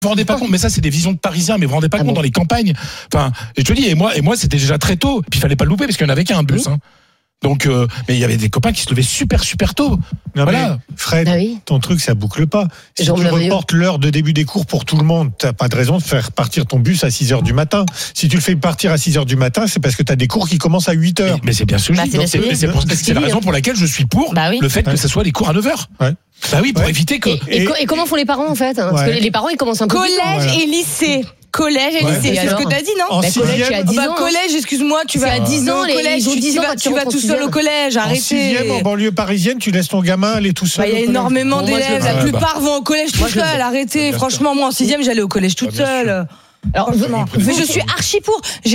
Vous vous rendez pas compte, mais ça c'est des visions de Parisiens, mais vous vous rendez pas compte dans les campagnes. Enfin, et je te dis, et moi c'était déjà très tôt, puis il fallait pas le louper parce qu'il y en avait qu'un bus. Hein. Donc, mais il y avait des copains qui se levaient super tôt. Non, voilà. Mais Fred, ton truc, ça boucle pas. Si tu reportes l'heure de début des cours pour tout le monde, t'as pas de raison de faire partir ton bus à 6h du matin. Si tu le fais partir à 6h du matin, c'est parce que t'as des cours qui commencent à 8h. Mais c'est bien sûr. C'est la raison pour laquelle je suis pour le fait que ça soit les cours à 9h. Ouais. Bah oui, pour éviter que. Et comment font les parents en fait? Parce que les parents ils commencent un peu. Collège et lycée. Collège et lycée, c'est ce que t'as dit, non? Collège, tu as 10 ans. Collège, excuse-moi, tu vas à 10 ans, collège, tu vas tout seul au collège, arrêtez. En 6e, en banlieue parisienne, tu laisses ton gamin aller tout seul. Il y a énormément d'élèves, la plupart vont au collège tout seul, arrêtez. Franchement, moi en 6e, j'allais au collège toute seule. Alors, je suis archi pour.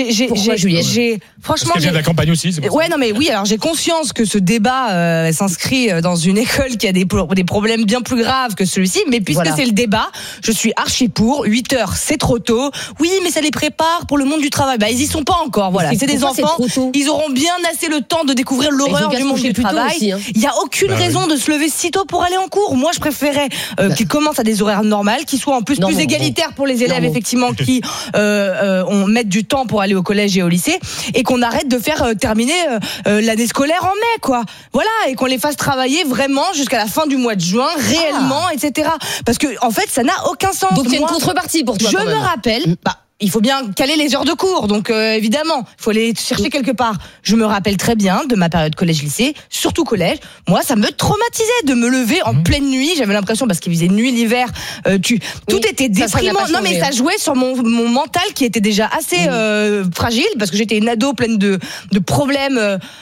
Franchement, parce qu'elle vient de la campagne aussi. C'est ouais, non, mais oui. Alors, j'ai conscience que ce débat s'inscrit dans une école qui a des problèmes bien plus graves que celui-ci. Mais puisque c'est le débat, je suis archi pour. 8h, c'est trop tôt. Oui, mais ça les prépare pour le monde du travail. Bah, ils y sont pas encore. Voilà, c'est des enfants. Ils auront bien assez le temps de découvrir l'horreur du monde du travail. Il y a aucune raison de se lever si tôt pour aller en cours. Moi, je préférais qu'ils commencent à des horaires normales, qu'ils soient en plus plus égalitaires pour les élèves, effectivement, qui on met du temps pour aller au collège et au lycée, et qu'on arrête de faire terminer l'année scolaire en mai, quoi. Voilà, et qu'on les fasse travailler vraiment jusqu'à la fin du mois de juin, réellement, etc. Parce que en fait, ça n'a aucun sens. Donc il y a une contrepartie pour toi. Je me rappelle. Il faut bien caler les heures de cours, donc évidemment, il faut les chercher quelque part. Je me rappelle très bien de ma période collège-lycée, surtout collège. Moi, ça me traumatisait de me lever en pleine nuit. J'avais l'impression, parce qu'il faisait nuit l'hiver, tout était déprimant. Non, mais ça jouait sur mon mental qui était déjà assez fragile, parce que j'étais une ado pleine de problèmes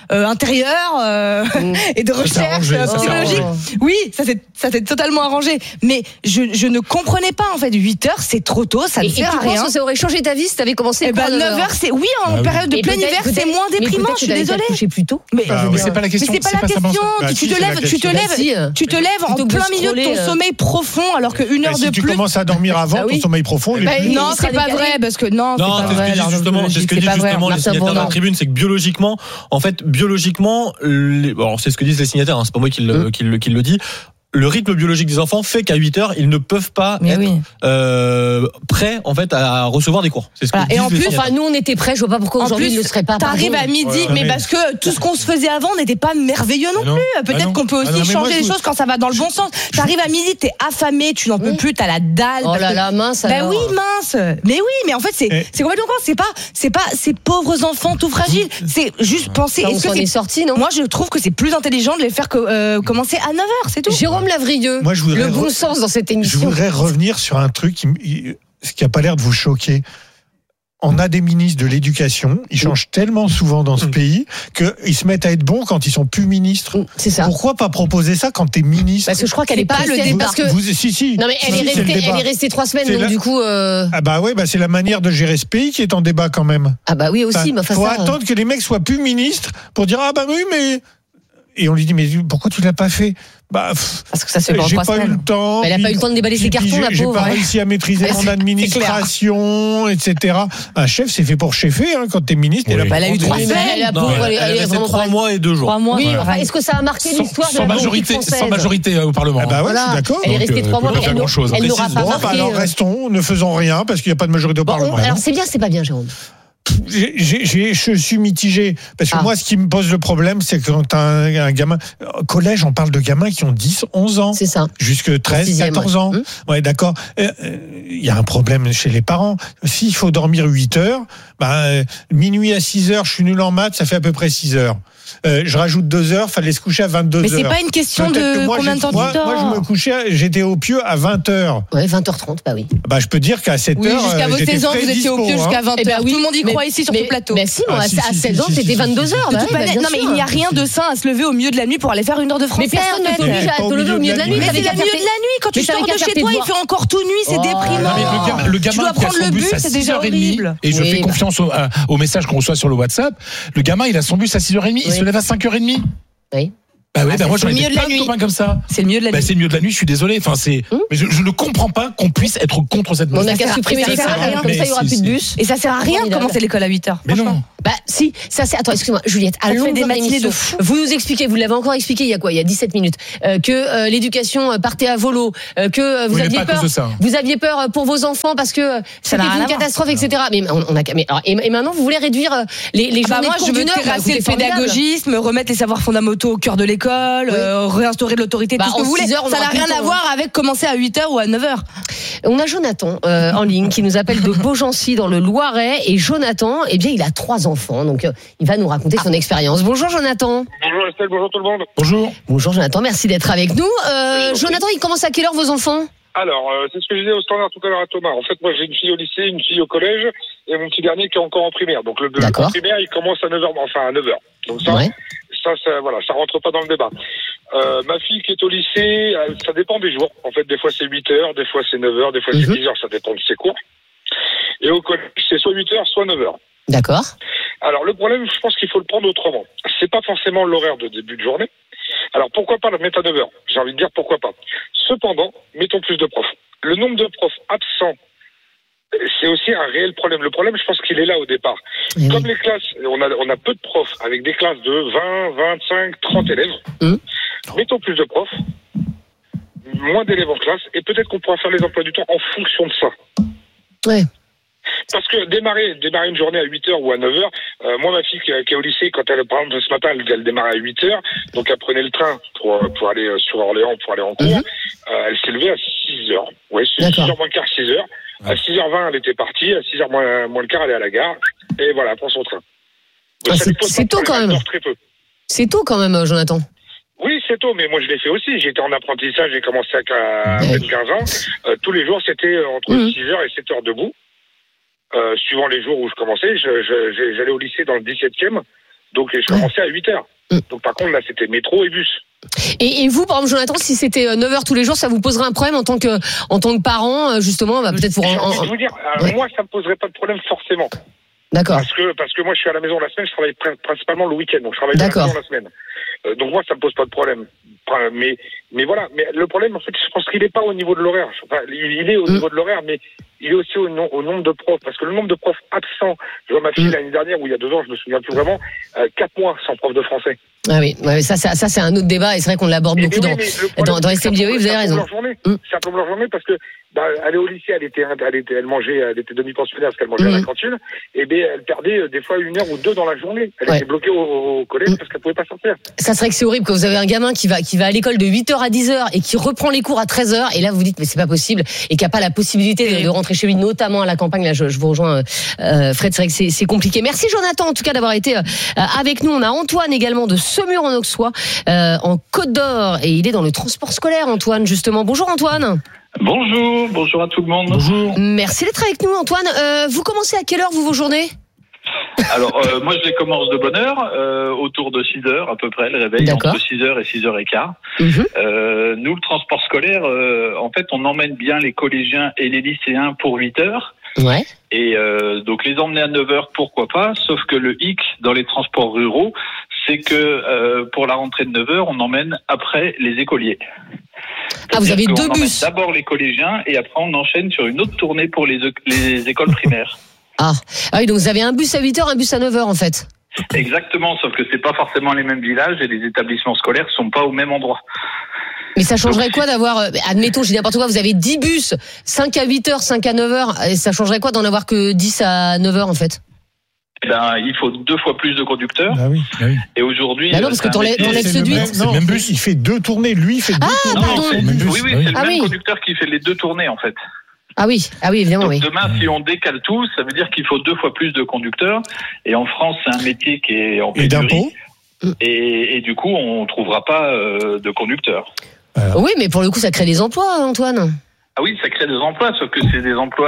intérieurs et de recherches psychologiques. Oui, ça s'est totalement arrangé. Mais je ne comprenais pas, en fait. 8h, c'est trop tôt, ça ne sert à rien. Tu penses que ça aurait changé ta vie si t'avais commencé 9h, c'est en période de plein hiver, c'est moins déprimant. Je suis désolée. Coucher plus tôt. Mais c'est pas la question. Mais c'est pas la question. Tu te lèves en plein milieu de ton sommeil profond, alors qu'une heure de plus. Si tu commences à dormir avant ton sommeil profond. Non, c'est pas vrai, parce que non, c'est pas vrai. C'est ce que dit justement les signataires de la tribune, c'est que biologiquement, c'est ce que disent les signataires, c'est pas moi qui le dis. Le rythme biologique des enfants fait qu'à 8h, ils ne peuvent pas être prêts en fait à recevoir des cours. C'est ce que et en plus, nous on était prêts, je vois pas pourquoi aujourd'hui ils ne seraient pas. T'arrives à midi, mais parce que tout ce qu'on se faisait avant n'était pas merveilleux non plus. Peut-être qu'on peut aussi changer les choses quand ça va dans le bon sens. T'arrives à midi, t'es affamé, tu n'en peux plus, t'as la dalle. Oh là là, mince. Bah oui, mince. Mais oui, mais en fait c'est complètement con. C'est pas ces pauvres enfants tout fragiles. C'est juste penser. Est-ce que c'est sorti, non? Moi je trouve que c'est plus intelligent de les faire commencer à 9h, c'est tout. Jérôme Lavrieux, le bon sens dans cette émission. Je voudrais revenir sur un truc qui n'a pas l'air de vous choquer. On a des ministres de l'éducation, ils changent tellement souvent dans ce pays qu'ils se mettent à être bons quand ils sont plus ministres. C'est ça. Pourquoi pas proposer ça quand t'es ministre? Parce que je crois qu'elle est pas le débat. Non mais elle est restée 3 semaines, donc du coup. Ah bah ouais, c'est la manière de gérer ce pays qui est en débat quand même. Ah bah oui aussi, faut attendre que les mecs soient plus ministres pour dire ah bah oui mais. Et on lui dit mais pourquoi tu l'as pas fait? Parce que ça se fait j'ai pas eu le temps. Elle a pas eu le temps de déballer ses cartons, la pauvre. J'ai pas réussi à maîtriser mon administration, etc. Un chef, c'est fait pour cheffer, quand t'es ministre. Elle a eu 3 semaines. Elle a resté 3 mois et 2 jours. 3 mois. Oui, est-ce que ça a marqué l'histoire de la majorité, sans majorité au Parlement. Ah bah ouais, je suis d'accord. Elle est restée 3 mois, mais elle n'aura pas marqué. Alors restons, ne faisons rien, parce qu'il n'y a pas de majorité au Parlement. Alors c'est bien, c'est pas bien, Jérôme. Je suis mitigé parce que moi ce qui me pose le problème c'est que quand un gamin collège on parle de gamins qui ont 10, 11 ans c'est ça. Jusque 13, 14 ans ouais d'accord, il y a un problème chez les parents. S'il faut dormir 8 heures minuit à 6 heures je suis nul en maths, ça fait à peu près 6 heures. Je rajoute 2 heures, fallait se coucher à 22 heures. Mais c'est pas une question de combien de temps tu dors. Moi, je me couchais, j'étais au pieu à 20 heures. Ouais, 20h30, bah oui. Je peux dire qu'à 7 heures. Jusqu'à vos 16 ans, vous étiez au pieu jusqu'à 20 heures. Tout le monde y croit ici sur ce plateau. Mais si, moi, à 16 ans, c'était 22 heures. Non, mais il n'y a rien de sain à se lever au milieu de la nuit pour aller faire 1 heure de français. Mais personne ne t'oblige à te lever au milieu de la nuit. Mais c'est le milieu de la nuit. Quand tu sors de chez toi, il fait encore tout nuit, c'est déprimant. Le gamin qui a son bus à 6h30, et je fais confiance au message qu'on reçoit sur le WhatsApp, le gamin, il a son bus à 6h30, il se lève à 5h30. Oui. Bah oui, moi j'en ai plein de copains comme ça. C'est le milieu de la nuit. C'est le milieu de la nuit, je suis désolé. Enfin, mais je ne comprends pas qu'on puisse être contre cette mesure. On n'a qu'à supprimer ça, comme ça il n'y aura plus de bus. Et ça sert à rien de commencer l'école à 8h. Mais non. Bah si, ça c'est. Attends, excuse-moi, Juliette. À longueur des matinées de fou. Vous nous expliquez, vous l'avez encore expliqué il y a quoi ? Il y a 17 minutes que l'éducation partait à volo, que vous aviez peur. Vous aviez peur pour vos enfants parce que c'était une catastrophe, etc. Mais et maintenant vous voulez réduire les journées de cours d'une heure. Moi, je veux terrasser le pédagogisme, remettre les savoirs fondamentaux au cœur de l'école, réinstaurer de l'autorité, tout ce que vous voulez. Ça n'a rien à voir avec commencer à 8h ou à 9h. On a Jonathan en ligne qui nous appelle de Beaugency dans le Loiret. Et Jonathan, eh bien, il a 3 enfants. Donc, il va nous raconter son expérience. Bonjour Jonathan. Bonjour Estelle, bonjour tout le monde. Bonjour Jonathan, merci d'être avec nous. Jonathan, il commence à quelle heure vos enfants ? Alors, c'est ce que je disais au standard tout à l'heure à Thomas. En fait, moi, j'ai une fille au lycée, une fille au collège, et mon petit dernier qui est encore en primaire. Donc, le primaire, il commence à 9h, enfin à 9h. Donc ça rentre pas dans le débat. Ma fille qui est au lycée, ça dépend des jours. En fait, des fois c'est 8h, des fois c'est 9h, des fois c'est 10h, ça dépend de ses cours. Et au collège, c'est soit 8h, soit 9h. D'accord. Alors, le problème, je pense qu'il faut le prendre autrement. C'est pas forcément l'horaire de début de journée. Alors, pourquoi pas le mettre à 9h ? J'ai envie de dire pourquoi pas. Cependant, mettons plus de profs. Le nombre de profs absents, c'est aussi un réel problème. Le problème, je pense qu'il est là au départ. Comme les classes, on a peu de profs, avec des classes de 20, 25, 30 élèves. Mettons plus de profs, moins d'élèves en classe, et peut-être qu'on pourra faire les emplois du temps en fonction de ça. Ouais. Parce que démarrer une journée à 8h ou à 9h, moi, ma fille qui est au lycée, quand elle, par exemple, ce matin, elle démarrait à 8h, donc elle prenait le train pour aller sur Orléans, pour aller en cours, elle s'est levée à 6h. Ouais, 6h moins le quart, 6h. À 6h20, elle était partie, à 6h moins le quart, elle est à la gare, et voilà, elle prend son train. C'est tôt quand même. Très peu. C'est tôt quand même, Jonathan. Oui, c'est tôt, mais moi je l'ai fait aussi. J'étais en apprentissage, j'ai commencé à 15 ans. Tous les jours, c'était entre 6h et 7h debout. Suivant les jours où je commençais, j'allais au lycée dans le 17e, donc je commençais à 8h. Donc par contre, là, c'était métro et bus. Et vous, par exemple, Jonathan, si c'était 9h tous les jours, ça vous poserait un problème en tant que parent, justement, peut-être pour... J'ai envie de vous dire, moi, ça me poserait pas de problème forcément. D'accord. Parce que moi, je suis à la maison la semaine, je travaille principalement le week-end, donc je travaille à la maison la semaine. Donc moi, ça me pose pas de problème. Mais voilà. Mais le problème, en fait, je pense qu'il est pas au niveau de l'horaire. Enfin, il est au niveau de l'horaire, mais il est aussi au nombre de profs. Parce que le nombre de profs absents, je vois ma fille l'année dernière, ou il y a 2 ans, je me souviens plus vraiment, 4 mois sans prof de français. Ah oui, ça c'est un autre débat, et c'est vrai qu'on l'aborde beaucoup dans SMJ. Oui, vous avez raison. Ça plombe leur journée parce que elle est au lycée, elle mangeait, elle était demi-pensionnaire parce qu'elle mangeait à la cantine, et bien elle perdait des fois 1 heure ou 2 dans la journée. Elle était bloquée au collège parce qu'elle pouvait pas sortir. Ça serait que c'est horrible quand vous avez un gamin qui va à l'école de 8h à 10h et qui reprend les cours à 13h, et là vous dites mais c'est pas possible, et qui a pas la possibilité de rentrer chez lui, notamment à la campagne. Là je vous rejoins, Fred, c'est vrai que c'est compliqué. Merci Jonathan en tout cas d'avoir été avec nous. On a Antoine également de Semur en Auxois, en Côte d'Or, et il est dans le transport scolaire, Antoine, justement. Bonjour Antoine. Bonjour à tout le monde. Bonjour. Merci d'être avec nous Antoine. Vous commencez à quelle heure vos journées ? Alors moi je les commence de bonne heure, autour de 6h à peu près, le réveil. D'accord. Entre 6h et 6h15. Nous, le transport scolaire, en fait on emmène bien les collégiens et les lycéens pour 8h. Ouais. Et donc les emmener à 9h, pourquoi pas, sauf que le hic dans les transports ruraux, c'est que pour la rentrée de 9h, on emmène après les écoliers. Ah, vous avez 2 bus. D'abord les collégiens et après on enchaîne sur une autre tournée pour les écoles primaires. Ah oui, donc vous avez un bus à 8h, un bus à 9h en fait. Exactement, sauf que c'est pas forcément les mêmes villages et les établissements scolaires sont pas au même endroit. Mais ça changerait quoi d'avoir, admettons, je dis n'importe quoi, vous avez 10 bus, 5 à 8h, 5 à 9h, et ça changerait quoi d'en avoir que 10 à 9h en fait? Il faut 2 fois plus de conducteurs. Ah oui. Et aujourd'hui. Non, parce que t'enlèves celui. C'est le même bus. Il fait 2 tournées. Lui, il fait 2 tournées. Pardon. C'est le même conducteur qui fait les 2 tournées, en fait. Ah oui, évidemment, donc, demain, si on décale tout, ça veut dire qu'il faut 2 fois plus de conducteurs. Et en France, c'est un métier qui est en pénurie. Et d'impôts. Et du coup, on trouvera pas de conducteurs. Oui, mais pour le coup, ça crée des emplois, Antoine. Ah oui, ça crée des emplois, sauf que c'est des emplois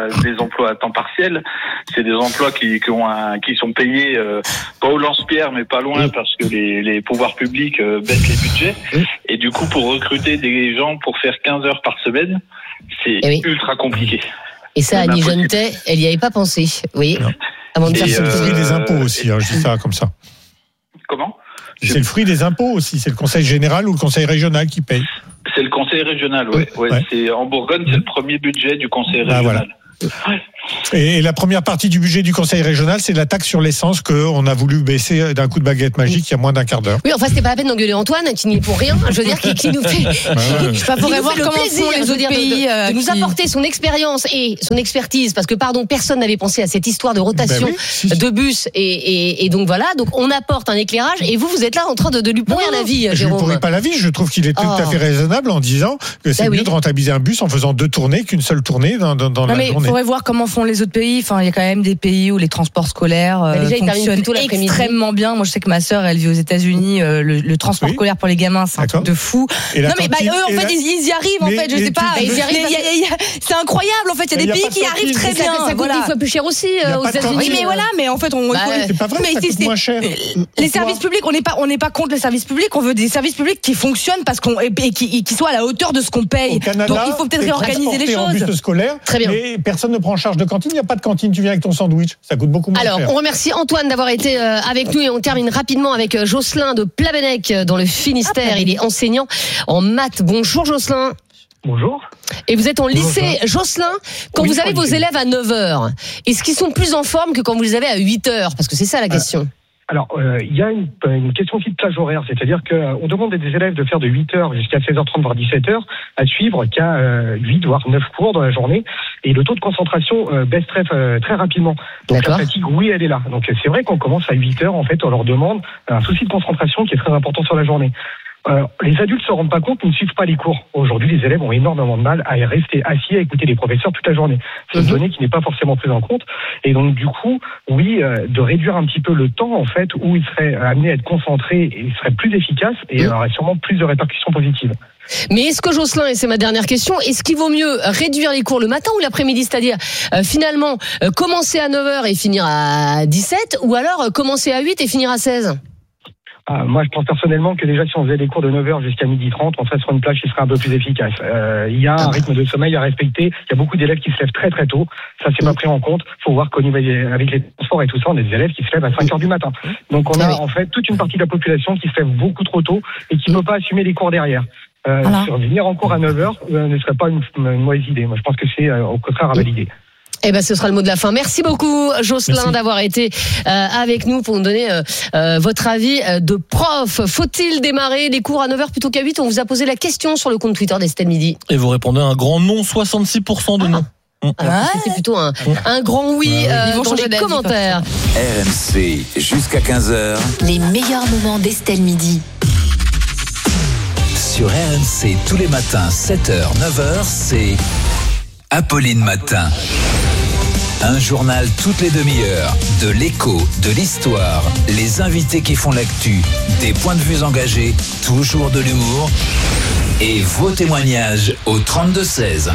à temps partiel. C'est des emplois qui sont payés pas au lance-pierre, mais pas loin, parce que les pouvoirs publics baissent les budgets. Et du coup, pour recruter des gens pour faire 15 heures par semaine, c'est ultra compliqué. Et ça, Annie Jeunetet, elle n'y avait pas pensé. Oui. Avant de faire des impôts aussi, je dis ça comme ça. Comment ? C'est le fruit des impôts aussi. C'est le conseil général ou le conseil régional qui paye. C'est le conseil régional, ouais. C'est en Bourgogne, c'est le premier budget du conseil régional. Voilà. Et la première partie du budget du conseil régional, c'est la taxe sur l'essence qu'on a voulu baisser d'un coup de baguette magique il y a moins d'un quart d'heure. Oui, enfin, c'était pas la peine d'engueuler Antoine, qui n'y est pour rien. Je veux dire, qui nous fait. Je pourrais voir comment font les autres pays de nous apporter son expérience et son expertise, parce que personne n'avait pensé à cette histoire de rotation de bus et donc voilà. Donc on apporte un éclairage et vous êtes là en train de lui pourrir la vie, Jérôme. Je ne pourris pas la vie. Je trouve qu'il est tout à fait raisonnable en disant que c'est mieux de rentabiliser un bus en faisant 2 tournées qu'une seule tournée dans la journée. Il faudrait voir comment font les autres pays. Enfin, il y a quand même des pays où les transports scolaires fonctionnent extrêmement bien. Moi, je sais que ma sœur, elle vit aux États-Unis. Le transport scolaire pour les gamins, c'est un truc de fou. Eux, en fait, ils y arrivent. En fait, je sais pas. C'est incroyable. En fait, il y a des pays qui arrivent très bien. Ça coûte 10 fois plus cher aussi aux États-Unis. Oui, mais voilà. Mais en fait, c'est pas vrai. Ça coûte moins cher. Les services publics, on n'est pas contre les services publics. On veut des services publics qui fonctionnent et qui soient à la hauteur de ce qu'on paye. Donc, il faut peut-être réorganiser les choses. En bus scolaire, très bien. Mais personne ne prend en charge de cantine. Il n'y a pas de cantine. Tu viens avec ton sandwich. Ça coûte beaucoup moins cher. Alors, on remercie Antoine d'avoir été avec nous et on termine rapidement avec Jocelyn de Plabennec dans le Finistère. Il est enseignant en maths. Bonjour Jocelyn. Bonjour. Et vous êtes en lycée. Jocelyn, quand vous avez vos élèves à 9h, est-ce qu'ils sont plus en forme que quand vous les avez à 8h? Parce que c'est ça la question. Alors, il y a une question aussi de plage horaire, c'est-à-dire qu'on demande à des élèves de faire de 8h jusqu'à 16h30, voire 17h, à suivre qu'à 8, voire 9 cours dans la journée, et le taux de concentration baisse très rapidement. Donc la fatigue, oui, elle est là. Donc c'est vrai qu'on commence à 8h, en fait, on leur demande un souci de concentration qui est très important sur la journée. Les adultes se rendent pas compte, ils ne suivent pas les cours. Aujourd'hui, les élèves ont énormément de mal à rester assis, à écouter les professeurs toute la journée. C'est une donnée qui n'est pas forcément prise en compte. Et donc, du coup, oui, de réduire un petit peu le temps, en fait, où ils seraient amenés à être concentrés et ils seraient plus efficaces et aurait sûrement plus de répercussions positives. Mais est-ce que Jocelyn, et c'est ma dernière question, est-ce qu'il vaut mieux réduire les cours le matin ou l'après-midi, c'est-à-dire finalement commencer à 9h et finir à 17, ou alors commencer à 8 et finir à 16? Moi, je pense personnellement que déjà, si on faisait des cours de 9h jusqu'à 12h30, on serait sur une plage qui serait un peu plus efficace. Il y a un rythme de sommeil à respecter. Il y a beaucoup d'élèves qui se lèvent très très tôt. Ça, c'est pas pris en compte. Faut voir qu'au niveau avec les transports et tout ça, on a des élèves qui se lèvent à 5h du matin. Donc, on a en fait toute une partie de la population qui se lève beaucoup trop tôt et qui ne peut pas assumer les cours derrière. Venir en cours à 9h ne serait pas une mauvaise idée. Moi, je pense que c'est au contraire à valider. Eh ben, ce sera le mot de la fin. Merci beaucoup, Jocelyn, d'avoir été avec nous pour nous donner votre avis de prof. Faut-il démarrer les cours à 9h plutôt qu'à 8? On vous a posé la question sur le compte Twitter d'Estelle Midi. Et vous répondez un grand non, 66% de non. Alors, c'est plutôt un grand oui dans les commentaires. RMC, jusqu'à 15h. Les meilleurs moments d'Estelle Midi. Sur RMC, tous les matins, 7h, 9h, c'est Apolline Matin. Un journal toutes les demi-heures, de l'écho, de l'histoire, les invités qui font l'actu, des points de vue engagés, toujours de l'humour et vos témoignages au 32-16.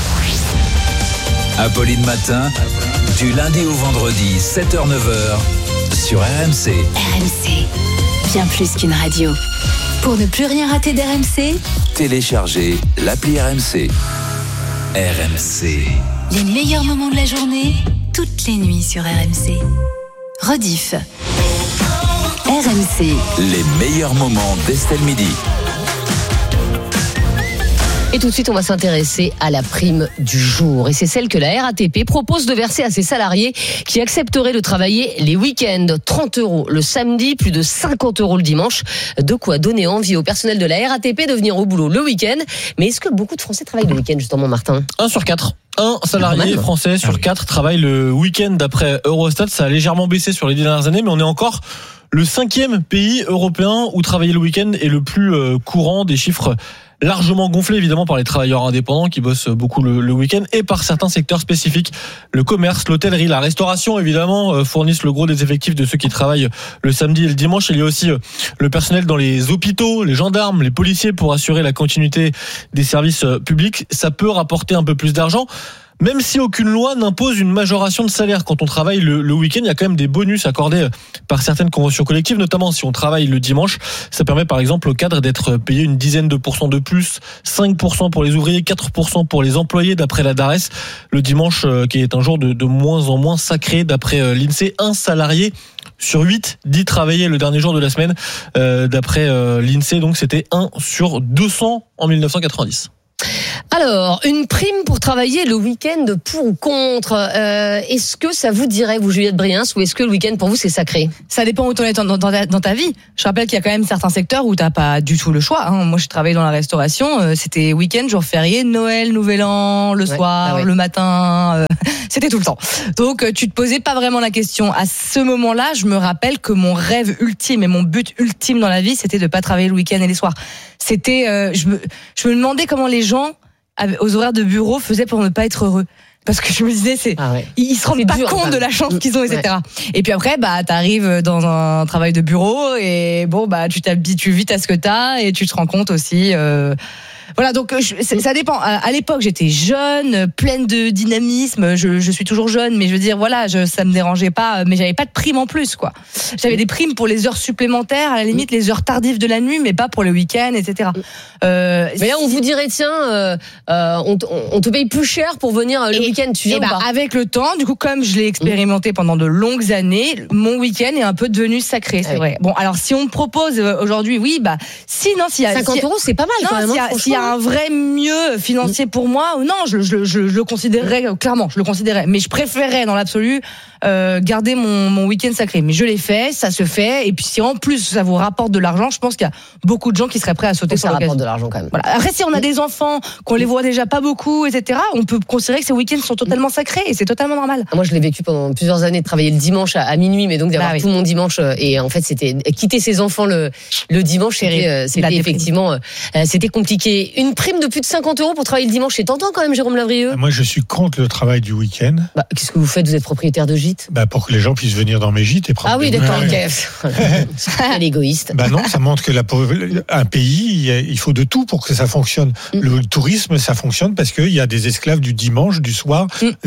Apolline Matin, du lundi au vendredi, 7h-9h, sur RMC. RMC, bien plus qu'une radio. Pour ne plus rien rater d'RMC, téléchargez l'appli RMC. RMC. Les meilleurs moments de la journée, toutes les nuits sur RMC. Rediff. RMC. Les meilleurs moments d'Estelle Midi. Et tout de suite, on va s'intéresser à la prime du jour. Et c'est celle que la RATP propose de verser à ses salariés qui accepteraient de travailler les week-ends. 30 € le samedi, plus de 50 € le dimanche. De quoi donner envie au personnel de la RATP de venir au boulot le week-end. Mais est-ce que beaucoup de Français travaillent le week-end, justement, Martin? 1 sur 4. Un salarié français sur 4 travaille le week-end d'après Eurostat. Ça a légèrement baissé sur les 10 dernières années, mais on est encore le 5e pays européen où travailler le week-end est le plus courant. Des chiffres largement gonflé évidemment par les travailleurs indépendants qui bossent beaucoup le week-end et par certains secteurs spécifiques. Le commerce, l'hôtellerie, la restauration évidemment fournissent le gros des effectifs de ceux qui travaillent le samedi et le dimanche. Il y a aussi le personnel dans les hôpitaux, les gendarmes, les policiers pour assurer la continuité des services publics. Ça peut rapporter un peu plus d'argent. Même si aucune loi n'impose une majoration de salaire quand on travaille le week-end, il y a quand même des bonus accordés par certaines conventions collectives, notamment si on travaille le dimanche. Ça permet par exemple aux cadres d'être payés une dizaine de pourcents de plus, 5% pour les ouvriers, 4% pour les employés d'après la DARES. Le dimanche qui est un jour de moins en moins sacré d'après l'INSEE, un salarié sur 8 dit travailler le dernier jour de la semaine. D'après l'INSEE, donc c'était 1 sur 200 en 1990. Alors, une prime pour travailler le week-end, pour ou contre est-ce que ça vous dirait, vous, Juliette Briens, ou est-ce que le week-end pour vous c'est sacré? Ça dépend où tu en es dans ta vie. Je rappelle qu'il y a quand même certains secteurs où t'as pas du tout le choix. Hein. Moi, je travaillais dans la restauration, c'était week-end, jour férié, Noël, Nouvel An, le soir, le matin, c'était tout le temps. Donc, tu te posais pas vraiment la question. À ce moment-là, je me rappelle que mon rêve ultime et mon but ultime dans la vie, c'était de pas travailler le week-end et les soirs. C'était, je me demandais comment les gens aux horaires de bureau faisaient pour ne pas être heureux. Parce que je me disais, ils se rendent pas compte de la chance qu'ils ont, etc. Ouais. Et puis après, t'arrives dans un travail de bureau et tu t'habitues vite à ce que t'as et tu te rends compte aussi. Voilà, donc ça dépend. À l'époque, j'étais jeune, pleine de dynamisme. Je suis toujours jeune, mais je veux dire, voilà, ça me dérangeait pas. Mais j'avais pas de prime en plus, quoi. J'avais des primes pour les heures supplémentaires, à la limite les heures tardives de la nuit, mais pas pour le week-end, etc. Mais là, on vous dirait, tiens, on te paye plus cher pour venir le week-end. Tu viens ou pas? Avec le temps, du coup, comme je l'ai expérimenté pendant de longues années, mon week-end est un peu devenu sacré, c'est vrai. Bon, alors si on me propose aujourd'hui, s'il y a 50 €, c'est pas mal quand même. S'il y a un vrai mieux financier pour moi, non, je le considérerais clairement, je le considérais, mais je préférerais dans l'absolu garder mon week-end sacré. Mais je l'ai fait, ça se fait, et puis si en plus ça vous rapporte de l'argent, je pense qu'il y a beaucoup de gens qui seraient prêts à sauter sur l'occasion. Ça rapporte de l'argent quand même. Voilà. Après, si on a des enfants, qu'on les voit déjà pas beaucoup, etc., on peut considérer que ces week-ends sont totalement sacrés, et c'est totalement normal. Moi, je l'ai vécu pendant plusieurs années, de travailler le dimanche à minuit, mais donc d'avoir tout mon dimanche, et en fait, c'était quitter ses enfants le dimanche, c'était effectivement, c'était compliqué. Une prime de plus de 50 € pour travailler le dimanche, c'est tentant quand même, Jérôme Lavrieux. Moi, je suis contre le travail du week-end. Qu'est-ce que vous faites? Vous êtes propriétaire de gîte? Pour que les gens puissent venir dans mes gîtes et prendre. Ah oui, d'accord, ok. Quel égoïste. Non, ça montre que un pays, il faut de tout pour que ça fonctionne. Le tourisme, ça fonctionne parce qu'il y a des esclaves du dimanche, du soir,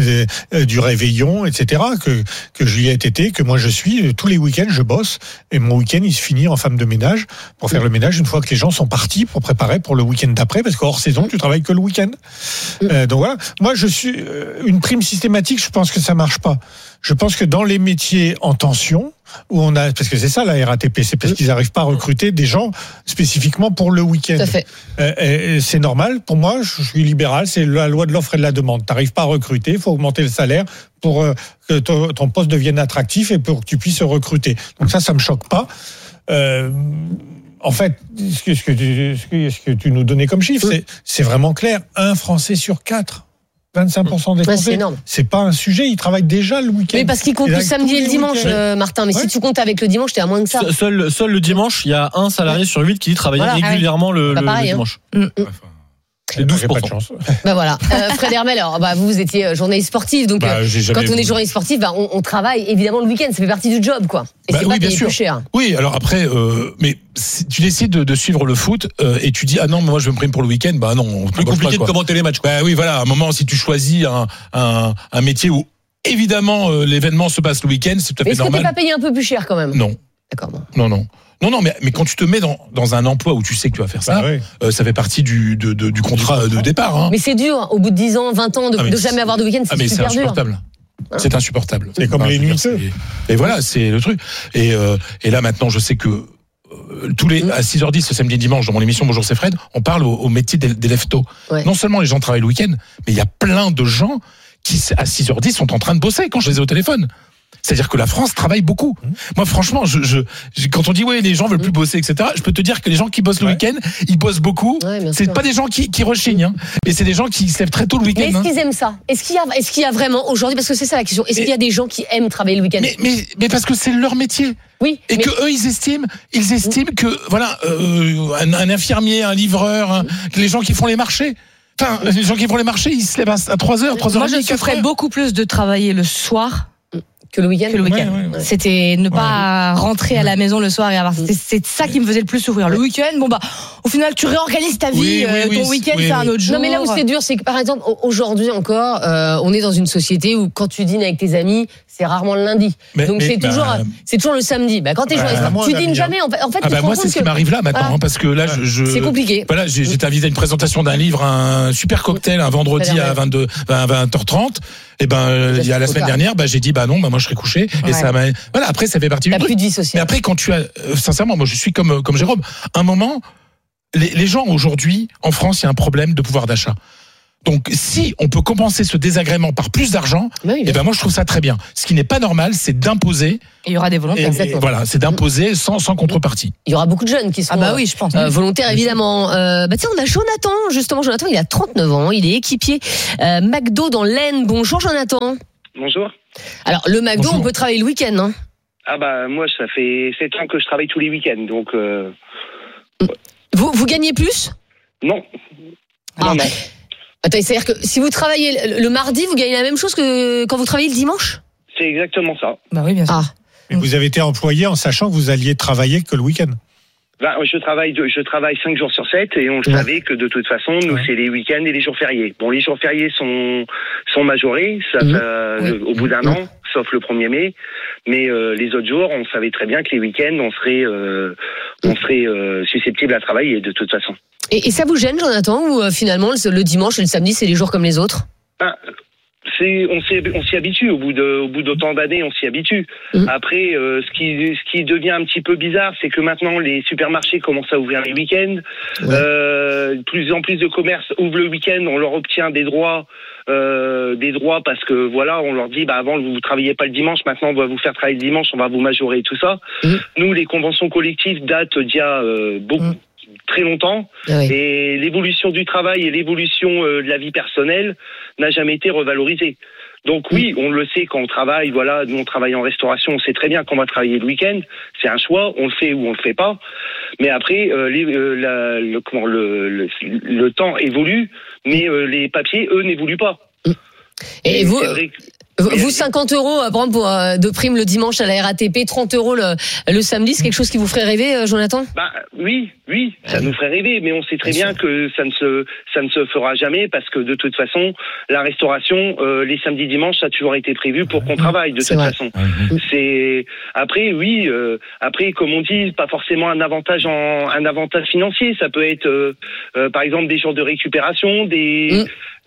du réveillon, etc. Que Juliette était, que moi je suis. Tous les week-ends, je bosse et mon week-end, il se finit en femme de ménage pour faire le ménage une fois que les gens sont partis pour préparer pour le week-end d'après, parce qu'hors saison, tu travailles que le week-end. Donc voilà. Moi, je suis une prime systématique. Je pense que ça marche pas. Je pense que dans les métiers en tension, où parce que c'est ça la RATP, c'est parce qu'ils n'arrivent pas à recruter des gens spécifiquement pour le week-end. Tout à fait. C'est normal. Pour moi, je suis libéral. C'est la loi de l'offre et de la demande. Tu n'arrives pas à recruter, il faut augmenter le salaire pour que ton poste devienne attractif et pour que tu puisses recruter. Donc ça me choque pas. En fait, ce que tu nous donnais comme chiffre, c'est vraiment clair. 1 Français sur 4. 25% des Français. C'est pas un sujet, ils travaillent déjà le week-end. Mais parce qu'ils comptent le samedi et le dimanche, Martin. Mais si tu comptes avec le dimanche, t'es à moins que ça. Seul le dimanche, il y a un salarié sur 8 qui dit travailler régulièrement le dimanche. C'est 12%. Voilà. Fred Hermel, alors, vous étiez journaliste sportif, donc quand on est journaliste sportif, on travaille évidemment le week-end, ça fait partie du job, quoi. Et c'est pas payé plus cher. Oui, alors après, mais tu décides de suivre le foot et tu dis non, moi je me prime pour le week-end, non. C'est plus compliqué de commenter les matchs. Oui, voilà. À un moment, si tu choisis un métier où évidemment l'événement se passe le week-end, c'est tout à fait normal. Est-ce que t'es pas payé un peu plus cher quand même? Non. D'accord. Non, mais quand tu te mets dans un emploi où tu sais que tu vas faire ça, ça fait partie du contrat de départ. Hein. Mais c'est dur, au bout de 10 ans, 20 ans, de jamais avoir de week-end, c'est super dur. C'est insupportable. C'est comme les nuits. Et voilà, c'est le truc. Et là, maintenant, je sais que tous les à 6h10 ce samedi et dimanche dans mon émission Bonjour c'est Fred, on parle au métier des lève-tôt. Non seulement les gens travaillent le week-end, mais il y a plein de gens qui à 6h10 sont en train de bosser quand je les ai au téléphone. C'est-à-dire que la France travaille beaucoup. Moi, franchement, quand on dit les gens veulent plus bosser, etc., je peux te dire que les gens qui bossent le week-end, ils bossent beaucoup. C'est pas des gens qui rechignent, hein. Et c'est des gens qui se lèvent très tôt le week-end. Mais est-ce qu'ils aiment ça? Est-ce qu'il y a vraiment aujourd'hui, parce que c'est ça la question, est-ce qu'il y a des gens qui aiment travailler le week-end? Mais parce que c'est leur métier. Oui. Et que eux, ils estiment que voilà, un infirmier, un livreur, les gens qui font les marchés. Enfin, les gens qui font les marchés, ils se lèvent à 3h, 3h30. Moi, je ferais beaucoup plus de travailler le soir que le week-end. C'était ne pas rentrer à la maison le soir et avoir. C'est ça qui me faisait le plus souffrir. Le week-end, au final, tu réorganises ta vie. Ton week-end, c'est un autre jour. Non, mais là où c'est dur, c'est que par exemple, aujourd'hui encore, on est dans une société où quand tu dînes avec tes amis, c'est rarement le lundi. Donc c'est toujours le samedi. Quand t'es journaliste, tu dînes jamais. En fait, moi, c'est ce qui m'arrive là maintenant, parce que là, c'est compliqué. Voilà, j'étais invité à une présentation d'un livre, un super cocktail, un vendredi à 20h30. Et il y a la semaine dernière, j'ai dit non, moi je serai couché. Et ça m'a. Voilà, après ça fait partie du truc. Plus de vie sociale. Mais après, quand tu as, sincèrement, moi je suis comme Jérôme. Un moment, les gens aujourd'hui en France, il y a un problème de pouvoir d'achat. Donc, si on peut compenser ce désagrément par plus d'argent, moi je trouve ça très bien. Ce qui n'est pas normal, c'est d'imposer. Il y aura des volontaires. Voilà, c'est d'imposer sans contrepartie. Il y aura beaucoup de jeunes qui seront je pense. Volontaires, évidemment. Tiens, on a Jonathan, justement. Jonathan, il a 39 ans, il est équipier McDo dans l'Aisne. Bonjour, Jonathan. Bonjour. Alors, le McDo, on peut travailler le week-end, hein? Moi, ça fait 7 ans que je travaille tous les week-ends, donc... Vous gagnez plus? Non. Non. Attends, c'est-à-dire que si vous travaillez le mardi, vous gagnez la même chose que quand vous travaillez le dimanche? C'est exactement ça. Bah oui, bien sûr. Mais vous avez été employé en sachant que vous alliez travailler que le week-end? Je travaille 5 jours sur 7 et on savait que de toute façon, nous, c'est les week-ends et les jours fériés. Bon, les jours fériés sont majorés au bout d'un an, sauf le 1er mai. Mais les autres jours, on savait très bien que les week-ends, on serait susceptible à travailler de toute façon. Et ça vous gêne, Jonathan, ou finalement le dimanche et le samedi, c'est les jours comme les autres? On s'y habitue. Au bout d'autant d'années, on s'y habitue. Après, ce qui devient un petit peu bizarre, c'est que maintenant les supermarchés commencent à ouvrir les week-ends. Plus en plus de commerces ouvrent le week-end. On leur obtient des droits parce que on leur dit avant vous travailliez pas le dimanche, maintenant on va vous faire travailler le dimanche, on va vous majorer et tout ça. Nous, les conventions collectives datent d'il y a très longtemps, et l'évolution du travail et l'évolution de la vie personnelle n'a jamais été revalorisée. Donc oui, on le sait quand on travaille, nous on travaille en restauration, on sait très bien qu'on va travailler le week-end, c'est un choix, on le fait ou on le fait pas. Mais après, le temps évolue, mais les papiers, eux, n'évoluent pas. Et vous, 50 euros de prime le dimanche à la RATP, 30 euros le samedi, c'est quelque chose qui vous ferait rêver, Jonathan? Oui, ça nous ferait rêver, mais on sait très bien que ça ne se fera jamais parce que de toute façon, la restauration, les samedis, dimanches, ça a toujours été prévu pour qu'on travaille de toute façon. C'est après, comme on dit, pas forcément un avantage financier. Ça peut être, par exemple, des jours de récupération, des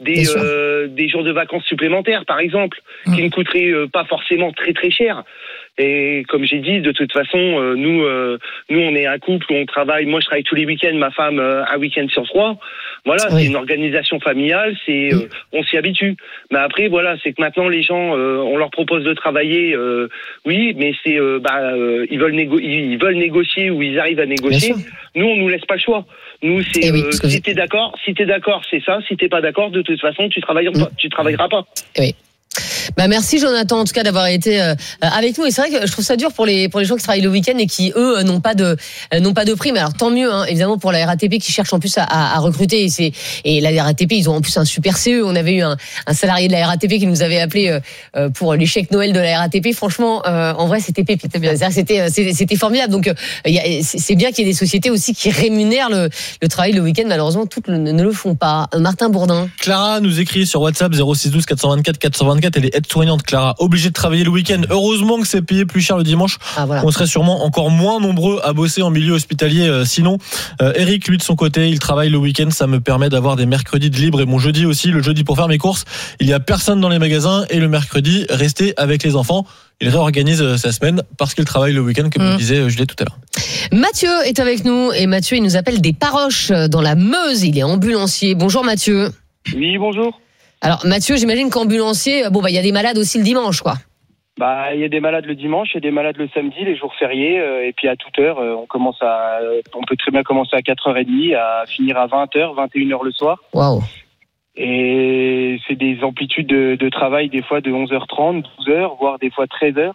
jours de vacances supplémentaires, par exemple, qui ne coûteraient pas forcément très très cher. Et comme j'ai dit, de toute façon, nous on est un couple où on travaille. Moi, je travaille tous les week-ends, ma femme un week-end sur 3. C'est une organisation familiale. On s'y habitue. Mais après, c'est que maintenant les gens, on leur propose de travailler. Mais c'est ils veulent négocier ou ils arrivent à négocier. Nous, on nous laisse pas le choix. Nous, c'est si t'es d'accord, c'est ça. Si t'es pas d'accord, de toute façon, tu travailleras pas. Oui. Merci Jonathan en tout cas d'avoir été avec nous, et c'est vrai que je trouve ça dur pour les gens qui travaillent le week-end et qui eux n'ont pas de prime. Alors tant mieux évidemment pour la RATP qui cherche en plus à recruter, et la RATP ils ont en plus un super CE. On avait eu un salarié de la RATP qui nous avait appelé pour les chèques Noël de la RATP. Franchement en vrai c'était pépite, c'était formidable. Donc c'est bien qu'il y ait des sociétés aussi qui rémunèrent le travail le week-end. Malheureusement toutes ne le font pas. Martin Bourdin. Clara nous écrit sur WhatsApp 0612 424 424. Elle est aide-soignante, Clara, obligée de travailler le week-end. Heureusement que c'est payé plus cher le dimanche. On serait sûrement encore moins nombreux à bosser en milieu hospitalier. Sinon, Eric, lui de son côté, il travaille le week-end. Ça me permet d'avoir des mercredis de libre et mon jeudi aussi. Le jeudi pour faire mes courses, il y a personne dans les magasins, et le mercredi, rester avec les enfants. Il réorganise sa semaine parce qu'il travaille le week-end, comme le disait Juliette tout à l'heure. Mathieu est avec nous, et Mathieu, il nous appelle des Paroches dans la Meuse. Il est ambulancier. Bonjour Mathieu. Oui, bonjour. Alors Mathieu, j'imagine qu'ambulancier, il y a des malades aussi le dimanche, quoi. Il y a des malades le dimanche, il y a des malades le samedi, les jours fériés, et puis à toute heure, on peut très bien commencer à 4h30, à finir à 20h, 21h le soir. Waouh. Et c'est des amplitudes de travail des fois de 11h30, 12h, voire des fois 13h.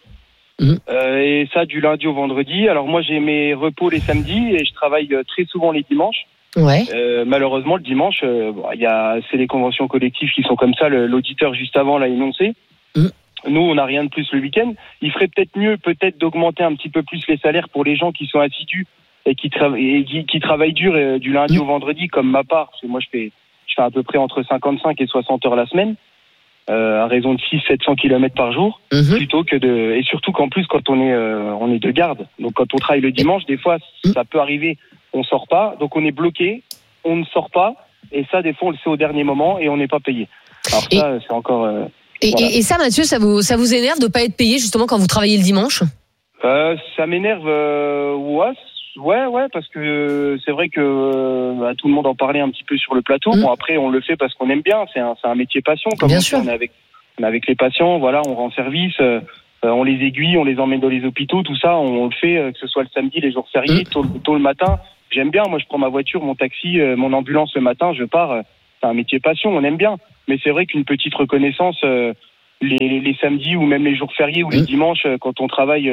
Et ça du lundi au vendredi. Alors moi j'ai mes repos les samedis et je travaille très souvent les dimanches. Malheureusement le dimanche, c'est les conventions collectives qui sont comme ça. L'auditeur juste avant l'a énoncé. Nous on n'a rien de plus le week-end. Il ferait peut-être mieux d'augmenter un petit peu plus les salaires pour les gens qui sont assidus et qui travaillent dur du lundi au vendredi, comme ma part. Parce que moi je fais à peu près entre 55 et 60 heures la semaine. À raison de 600-700 km par jour, plutôt que et surtout qu'en plus quand on est de garde, donc quand on travaille le dimanche, des fois ça peut arriver, on sort pas, donc on est bloqué, on ne sort pas, et ça des fois on le sait au dernier moment et on n'est pas payé. Alors ça c'est encore Et ça, Mathieu, ça vous énerve de pas être payé justement quand vous travaillez le dimanche? Ça m'énerve, ouais, parce que c'est vrai que tout le monde en parlait un petit peu sur le plateau. Bon, après, on le fait parce qu'on aime bien. C'est un métier passion. Comme bien sûr. On est avec les patients, voilà, on rend service, on les aiguille, on les emmène dans les hôpitaux, tout ça, on le fait, que ce soit le samedi, les jours fériés, tôt le matin. J'aime bien. Moi, je prends ma voiture, mon taxi, mon ambulance le matin, je pars. C'est un métier passion, on aime bien. Mais c'est vrai qu'une petite reconnaissance, les samedis ou même les jours fériés ou les dimanches, quand on travaille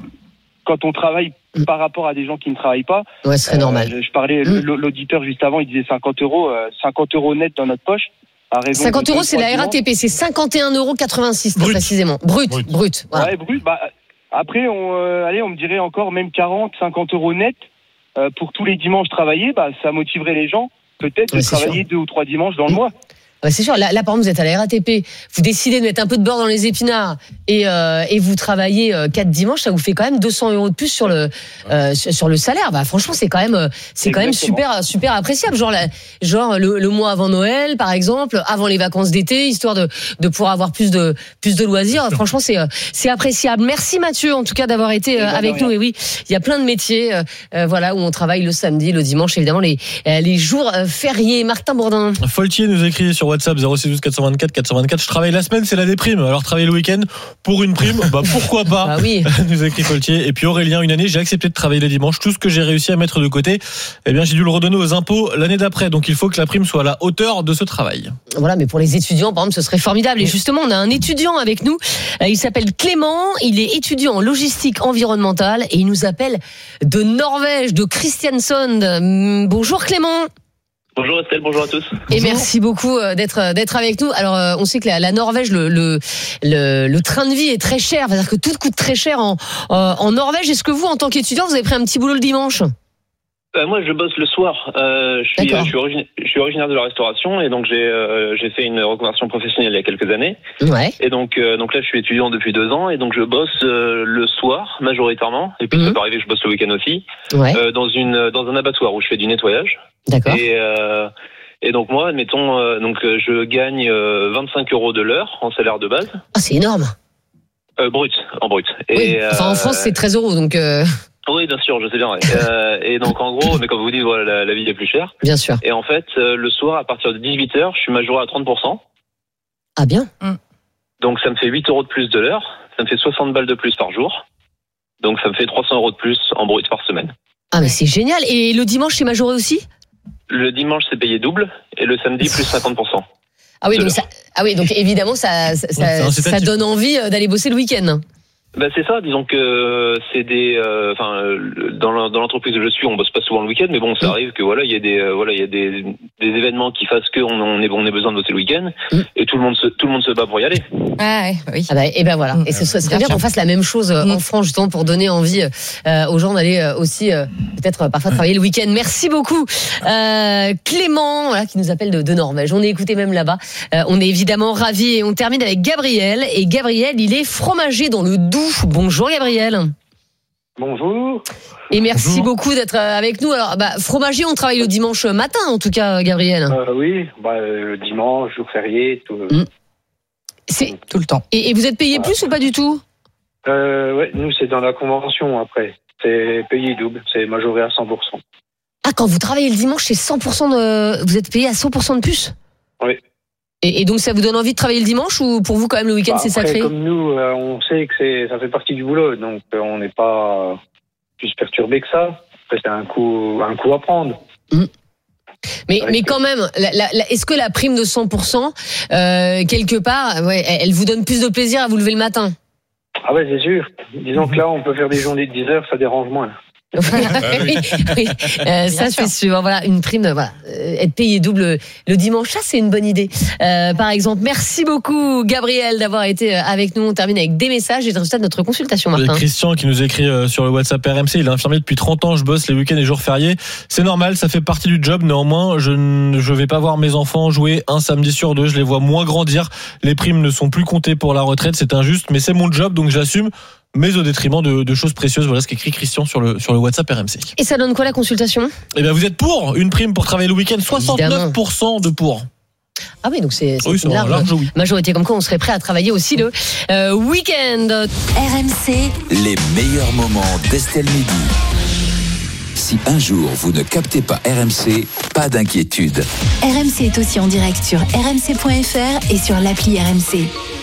par rapport à des gens qui ne travaillent pas. Ouais, ce serait normal. Je parlais, l'auditeur juste avant, il disait 50 euros net dans notre poche. 50 euros, c'est la RATP, c'est 51,86 € précisément. Brut. Voilà. Ouais, brut. Après, on me dirait encore même 40, 50 euros net pour tous les dimanches travaillés. Ça motiverait les gens peut-être de travailler 2 ou 3 dimanches dans le mois. Ouais, c'est sûr. Là, par exemple, vous êtes à la RATP, vous décidez de mettre un peu de beurre dans les épinards et vous travaillez 4 dimanches, ça vous fait quand même 200 € de plus sur le salaire. Franchement, c'est quand même super appréciable. Genre le mois avant Noël, par exemple, avant les vacances d'été, histoire de pouvoir avoir plus de loisirs. Franchement, c'est appréciable. Merci Mathieu, en tout cas, d'avoir été avec nous. Et oui, il y a plein de métiers, voilà, où on travaille le samedi, le dimanche, évidemment les jours fériés. Martin Bourdin. Foltier nous écrit sur WhatsApp 0612 424 424. Je travaille la semaine, c'est la déprime. Alors travailler le week-end pour une prime, pourquoi pas. Ah oui. Nous écrit Foltier. Et puis Aurélien, une année, j'ai accepté de travailler le dimanche. Tout ce que j'ai réussi à mettre de côté, j'ai dû le redonner aux impôts l'année d'après. Donc il faut que la prime soit à la hauteur de ce travail. Voilà, mais pour les étudiants, par exemple, ce serait formidable. Et justement, on a un étudiant avec nous. Il s'appelle Clément. Il est étudiant en logistique environnementale et il nous appelle de Norvège, de Kristiansand. Bonjour Clément. Bonjour Estelle, bonjour à tous. Et merci beaucoup d'être avec nous. Alors on sait que la Norvège, le train de vie est très cher, c'est-à-dire que tout coûte très cher en Norvège. Est-ce que vous, en tant qu'étudiant, vous avez pris un petit boulot le dimanche? Moi, je bosse le soir. Je suis originaire de la restauration et donc j'ai fait une reconversion professionnelle il y a quelques années. Ouais. Et donc là, je suis étudiant depuis 2 ans et donc je bosse le soir majoritairement. Et puis ça peut arriver que je bosse le week-end aussi. Ouais. Dans un abattoir où je fais du nettoyage. D'accord. Et donc moi, admettons, je gagne 25 € de l'heure en salaire de base. Ah, c'est énorme. En brut. Oui. En France, c'est 13 €, donc. Oui, bien sûr, je sais bien. Ouais. Et donc en gros, mais comme vous dites, voilà, la vie est plus chère. Bien sûr. Et en fait, le soir, à partir de 18h, je suis majoré à 30%. Ah bien. Donc ça me fait 8 € de plus de l'heure. Ça me fait 60 balles de plus par jour. Donc ça me fait 300 € de plus en brut par semaine. Ah mais c'est génial. Et le dimanche, c'est majoré aussi? Le dimanche, c'est payé double. Et le samedi, plus 50%. Ah oui, donc évidemment, ça donne envie d'aller bosser le week-end. C'est ça, disons que c'est dans l'entreprise où je suis, on bosse pas souvent le week-end, mais bon, ça arrive que il y a des événements qui fassent qu'on ait besoin de bosser le week-end, et tout le monde se bat pour y aller. Ah oui. Et ben voilà. Et ce serait bien qu'on fasse la même chose en France, justement, pour donner envie aux gens d'aller aussi peut-être parfois travailler le week-end. Merci beaucoup, Clément, qui nous appelle de Norvège. On est écouté même là-bas. On est évidemment ravis et on termine avec Gabriel. Et Gabriel, il est fromager dans le Doubs. Bonjour Gabriel. Bonjour. Et merci beaucoup d'être avec nous. Alors, fromager, on travaille le dimanche matin, en tout cas, Gabriel. Oui, le dimanche, jour férié, tout. C'est tout le temps. Et vous êtes payé plus ou pas du tout? Ouais, nous c'est dans la convention après. C'est payé double, c'est majoré à 100%. Ah, quand vous travaillez le dimanche, c'est 100% vous êtes payé à 100% de plus? Oui. Et donc ça vous donne envie de travailler le dimanche ou pour vous quand même le week-end c'est sacré? Comme nous, on sait que ça fait partie du boulot, donc on n'est pas plus perturbé que ça. Après c'est un coup à prendre. Mais quand même, est-ce que la prime de 100%, quelque part, elle vous donne plus de plaisir à vous lever le matin? Ah ouais, c'est sûr. Disons que là, on peut faire des journées de 10 heures, ça dérange moins. Oui. Ça c'est sûr. Voilà, une prime, être payé double le dimanche, ça c'est une bonne idée. Par exemple, merci beaucoup Gabriel d'avoir été avec nous. On termine avec des messages et le résultat de notre consultation. Martin. Christian qui nous écrit sur le WhatsApp RMC, il est infirmier depuis 30 ans, je bosse les week-ends et jours fériés. C'est normal, ça fait partie du job. Néanmoins, je vais pas voir mes enfants jouer un samedi sur 2. Je les vois moins grandir. Les primes ne sont plus comptées pour la retraite, c'est injuste, mais c'est mon job, donc j'assume. Mais au détriment de choses précieuses. Voilà ce qu'écrit Christian sur le WhatsApp RMC. Et ça donne quoi la consultation? Vous êtes pour une prime pour travailler le week-end? 69% de pour. Ah oui, donc c'est une large majorité. Comme quoi, on serait prêt à travailler aussi le week-end. RMC, les meilleurs moments d'Estelle Midi. Si un jour vous ne captez pas RMC, pas d'inquiétude. RMC est aussi en direct sur rmc.fr et sur l'appli RMC.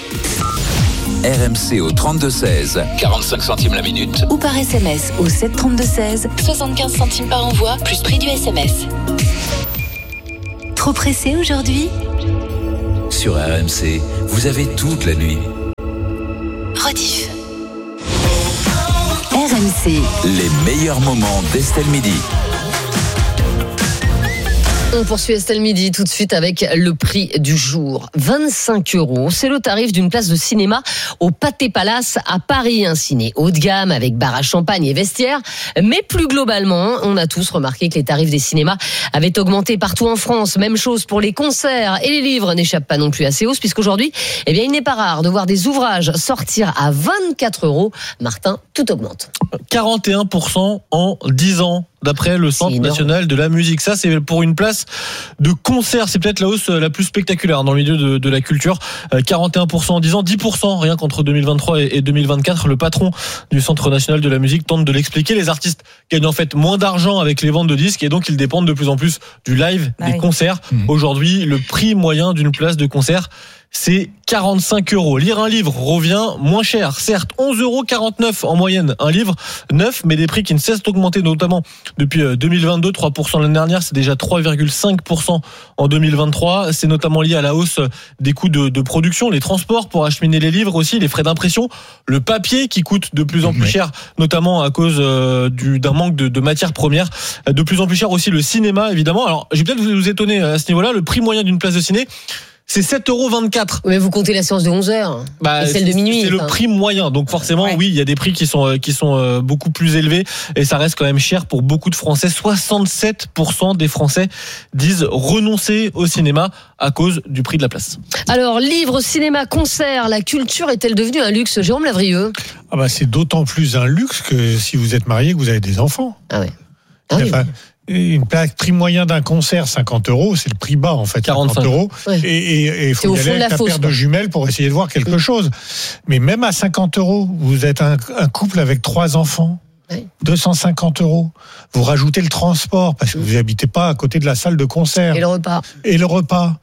RMC au 32-16, 45 centimes la minute. Ou par SMS au 732-16, 75 centimes par envoi, plus prix du SMS. Trop pressé aujourd'hui ? Sur RMC, vous avez toute la nuit. Rediff. RMC. Les meilleurs moments d'Estelle Midi. On poursuit Estelle Midi tout de suite avec le prix du jour. 25 €. C'est le tarif d'une place de cinéma au Pathé Palace à Paris. Un ciné haut de gamme avec bar à champagne et vestiaire. Mais plus globalement, on a tous remarqué que les tarifs des cinémas avaient augmenté partout en France. Même chose pour les concerts et les livres n'échappent pas non plus à ces hausses puisqu'aujourd'hui, il n'est pas rare de voir des ouvrages sortir à 24 €. Martin, tout augmente. 41% en 10 ans. D'après le Centre national de la musique. Ça, c'est pour une place de concert. C'est peut-être la hausse la plus spectaculaire dans le milieu de la culture. 41% en 10 ans, 10% rien qu'entre 2023 et 2024. Le patron du Centre national de la musique tente de l'expliquer. Les artistes gagnent en fait moins d'argent avec les ventes de disques et donc ils dépendent de plus en plus du live, des concerts. Aujourd'hui, le prix moyen d'une place de concert, c'est 45 €. Lire un livre revient moins cher. Certes, 11,49 € en moyenne un livre neuf, mais des prix qui ne cessent d'augmenter, notamment depuis 2022, 3% l'année dernière, c'est déjà 3,5% en 2023. C'est notamment lié à la hausse des coûts de production, les transports pour acheminer les livres aussi, les frais d'impression, le papier qui coûte de plus en plus cher, notamment à cause d'un manque de matières premières. De plus en plus cher aussi le cinéma, évidemment. Alors, je vais peut-être vous étonner à ce niveau-là. Le prix moyen d'une place de ciné, c'est 7,24 €. Mais vous comptez la séance de 11h et celle de minuit. C'est le prix moyen. Donc forcément, oui, il y a des prix qui sont beaucoup plus élevés et ça reste quand même cher pour beaucoup de Français. 67% des Français disent renoncer au cinéma à cause du prix de la place. Alors, livres, cinéma, concerts, la culture est-elle devenue un luxe ? Jérôme Lavrieux. C'est d'autant plus un luxe que si vous êtes marié, que vous avez des enfants. Ah ouais. Une plaque prix moyen d'un concert, 50 €, c'est le prix bas en fait, 45 €. Ouais. Et il faut y aller avec ta paire de jumelles pour essayer de voir quelque chose. Mais même à 50 €, vous êtes un couple avec 3 enfants. 250 €. Vous rajoutez le transport parce que vous n'habitez pas à côté de la salle de concert. Et le repas.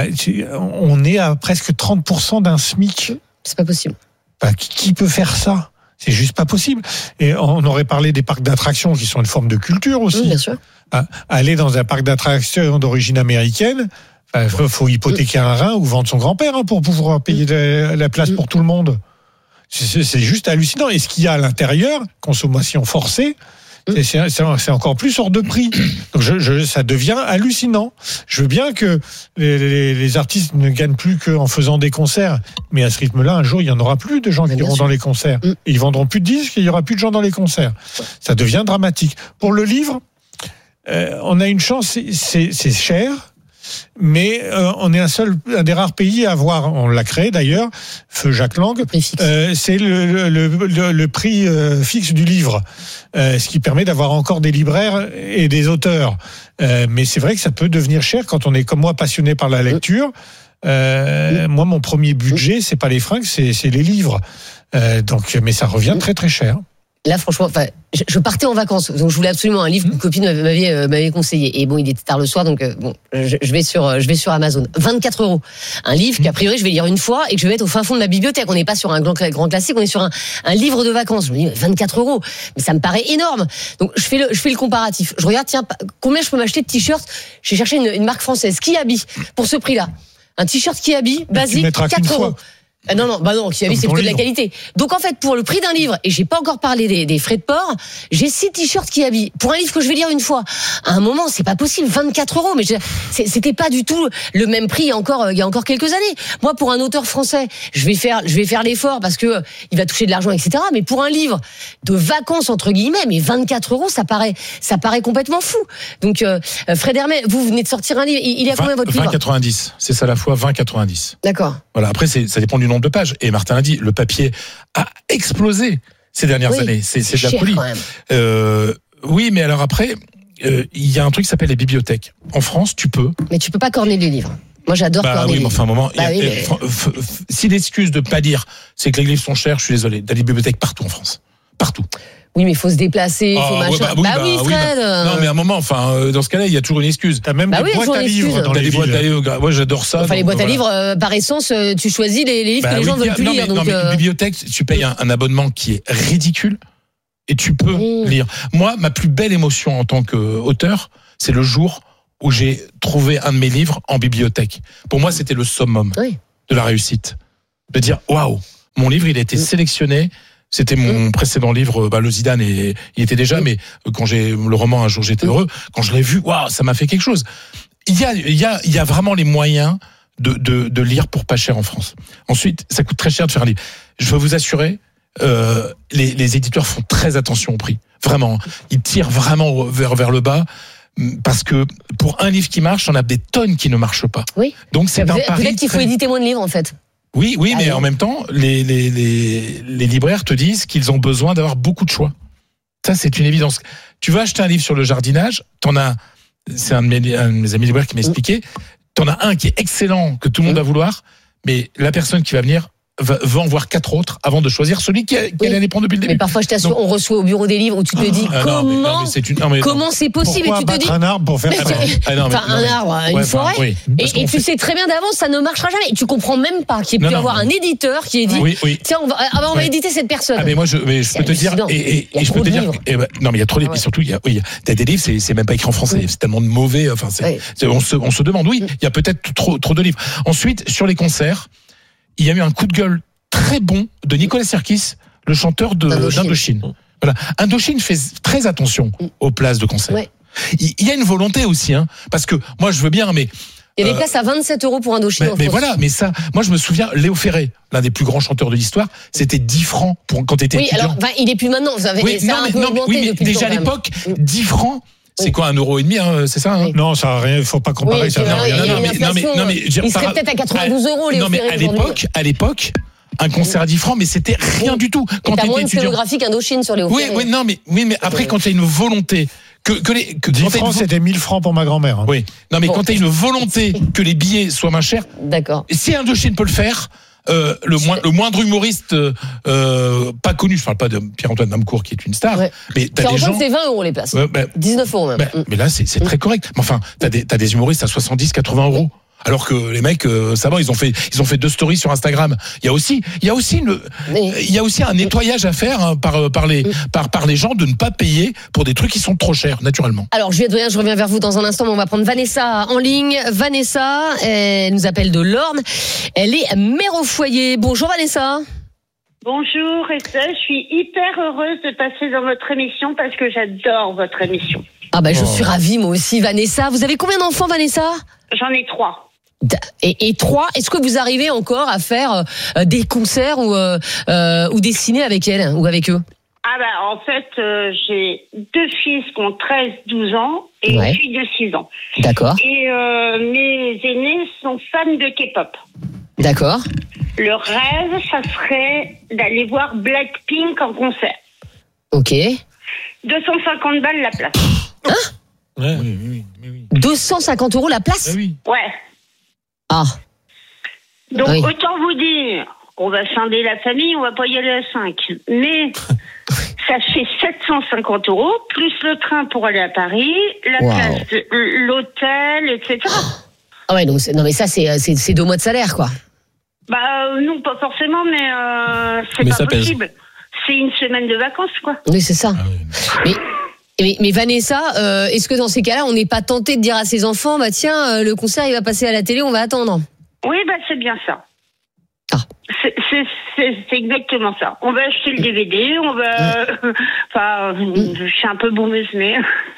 On est à presque 30% d'un SMIC. C'est pas possible. Qui peut faire ça ? C'est juste pas possible. Et on aurait parlé des parcs d'attractions qui sont une forme de culture aussi. Bien sûr. Aller dans un parc d'attractions d'origine américaine, faut hypothéquer un rein ou vendre son grand-père pour pouvoir payer la place pour tout le monde. C'est juste hallucinant. Et ce qu'il y a à l'intérieur, consommation forcée, c'est encore plus hors de prix. Donc ça devient hallucinant. Je veux bien que les artistes ne gagnent plus qu'en faisant des concerts, mais à ce rythme-là, un jour, il y en aura plus de gens qui iront dans les concerts. Et ils vendront plus de disques et il y aura plus de gens dans les concerts. Ça devient dramatique. Pour le livre, on a une chance, c'est cher. Mais on est un des rares pays à avoir, on l'a créé d'ailleurs, Feu Jacques Lang, c'est le prix fixe du livre, ce qui permet d'avoir encore des libraires et des auteurs. Mais c'est vrai que ça peut devenir cher quand on est comme moi passionné par la lecture. Moi, mon premier budget, c'est pas les fringues, c'est les livres. Mais ça revient très très cher. Là, franchement, je partais en vacances, donc je voulais absolument un livre qu'une copine m'avait conseillé. Et bon, il était tard le soir, donc je vais sur Amazon. 24 €. Un livre qu'a priori je vais lire une fois et que je vais mettre au fin fond de la bibliothèque. On n'est pas sur un grand classique, on est sur un livre de vacances. Je me dis 24 €, mais ça me paraît énorme. Donc je fais le comparatif. Je regarde, tiens, combien je peux m'acheter de t-shirts. J'ai cherché une marque française, Kiabi, pour ce prix-là. Un t-shirt Kiabi basique, 4 €. Non, Kiabi, c'est plutôt de la qualité. Donc en fait, pour le prix d'un livre, et j'ai pas encore parlé des frais de port, j'ai 6 t-shirts Kiabi. Pour un livre que je vais lire une fois, à un moment, c'est pas possible, 24 €. Mais c'était pas du tout le même prix il y a encore quelques années. Moi, pour un auteur français, je vais faire l'effort parce que il va toucher de l'argent, etc. Mais pour un livre de vacances entre guillemets, mais 24 €, ça paraît complètement fou. Donc Fred Hermé, vous venez de sortir un livre. Il est à combien votre livre ? 20,90. C'est ça la fois 20,90. D'accord. Voilà. Après, ça dépend du nombre de pages. Et Martin l'a dit, le papier a explosé ces dernières années. C'est de la folie. Oui, mais alors après, il y a un truc qui s'appelle les bibliothèques. En France, tu peux. Mais tu peux pas corner les livres. Moi, j'adore Cornélie. Oui, mais enfin, un moment. Mais... Si l'excuse de pas lire, c'est que les livres sont chers, je suis désolé. T'as des bibliothèques partout en France. Partout. Oui, mais il faut se déplacer, il faut machin. Oui, Fred. Non, mais à un moment, dans ce cas-là, il y a toujours une excuse. T'as même des boîtes à livres dans les boîtes à livres. Moi, j'adore ça. Enfin, les boîtes à livres, par essence, tu choisis les livres que les gens veulent plus lire. Non, mais une bibliothèque, tu payes un abonnement qui est ridicule et tu peux lire. Moi, ma plus belle émotion en tant qu'auteur, c'est le jour où j'ai trouvé un de mes livres en bibliothèque. Pour moi, c'était le summum de la réussite. De dire, waouh, mon livre, il a été sélectionné. C'était mon précédent livre, le Zidane, et il était déjà, mais quand j'ai le roman Un jour j'étais heureux, quand je l'ai vu, waouh, ça m'a fait quelque chose. Il y a vraiment les moyens de lire pour pas cher en France. Ensuite, ça coûte très cher de faire un livre. Je veux vous assurer, les éditeurs font très attention au prix. Vraiment. Ils tirent vraiment vers le bas. Parce que pour un livre qui marche, on a des tonnes qui ne marchent pas. Oui. Donc c'est un pari. Peut-être qu'il faut éditer moins de livres en fait. Oui, mais en même temps, les libraires te disent qu'ils ont besoin d'avoir beaucoup de choix. Ça, c'est une évidence. Tu vas acheter un livre sur le jardinage, c'est un de mes amis libraires qui m'expliquait, t'en as un qui est excellent, que tout le monde va vouloir, mais la personne qui va venir va en voir 4 autres avant de choisir celui qu'elle allait prendre depuis le début. Mais parfois, je t'assure, on reçoit au bureau des livres où tu te dis comment c'est possible, et tu te dis un arbre pour faire ça. Un arbre, une forêt. Et tu sais très bien d'avance, ça ne marchera jamais. Et tu comprends même pas qu'il peut y avoir un éditeur qui ait dit tiens, on va éditer cette personne. Mais moi, je peux te dire, et je peux te dire, non, mais il y a trop de livres. Et surtout, t'as des livres, c'est même pas écrit en français. C'est tellement de mauvais. Enfin, on se demande, il y a peut-être trop de livres. Ensuite, sur les concerts, il y a eu un coup de gueule très bon de Nicolas Sirkis, le chanteur d'Indochine. Voilà. Indochine fait très attention aux places de concert. Ouais. Il y a une volonté aussi, parce que moi je veux bien, mais il y a des places à 27 € pour Indochine. Mais voilà, mais ça, moi je me souviens, Léo Ferré, l'un des plus grands chanteurs de l'histoire, c'était 10 francs quand tu étais étudiant. Alors, il est plus maintenant. Vous avez mais déjà à l'époque, 10 francs. C'est quoi, 1,5 €, c'est ça Non, ça n'a rien, il faut pas comparer ça. Il serait peut-être à 92 €, Non, mais à l'époque, un concert à 10 francs, mais c'était rien du tout. Quand t'as moins de scénographique Indochine sur les Oui, mais après, quand t'as une volonté, 10 francs, c'était 1000 francs pour ma grand-mère. Oui. Non, mais quand t'as une volonté que les billets soient moins chers. D'accord. Si Indochine peut le faire, le moindre humoriste pas connu, je parle pas de Pierre-Antoine Damecourt qui est une star, mais t'as des gens, c'est 20 € les places, 19 € même. Mais là c'est très correct. Mais enfin, t'as des humoristes à 70, 80 €. Alors que les mecs, ça va, ils ont fait 2 stories sur Instagram. Il y a aussi un nettoyage à faire par les gens de ne pas payer pour des trucs qui sont trop chers, naturellement. Alors, Juliette Doyen, je reviens vers vous dans un instant, mais on va prendre Vanessa en ligne. Vanessa, elle nous appelle de l'Orne. Elle est mère au foyer. Bonjour Vanessa. Bonjour Estelle, je suis hyper heureuse de passer dans votre émission parce que j'adore votre émission. Je suis ravie, moi aussi, Vanessa. Vous avez combien d'enfants, Vanessa ? J'en ai 3. Et 3, est-ce que vous arrivez encore à faire des concerts ou des ciné avec elles ou avec eux ? En fait, j'ai 2 fils qui ont 13-12 ans et une fille de 6 ans. D'accord. Et mes aînés sont fans de K-pop. D'accord. Le rêve, ça serait d'aller voir Blackpink en concert. Ok. 250 balles la place. Oui. 250 € la place ? Oui. Ouais. Ah. Donc, autant vous dire, on va scinder la famille, on va pas y aller à 5. Mais ça fait 750 €, plus le train pour aller à Paris, la place, l'hôtel, etc. Ah ouais, donc non mais ça c'est 2 mois de salaire, quoi. Non, pas forcément, mais c'est pas possible. C'est une semaine de vacances, quoi. Oui, c'est ça. Mais Vanessa, est-ce que dans ces cas-là, on n'est pas tenté de dire à ses enfants, tiens, le concert il va passer à la télé, on va attendre. Oui, c'est bien ça. Ah. C'est exactement ça. On va acheter le DVD, on va... je suis un peu boumeuse, mais...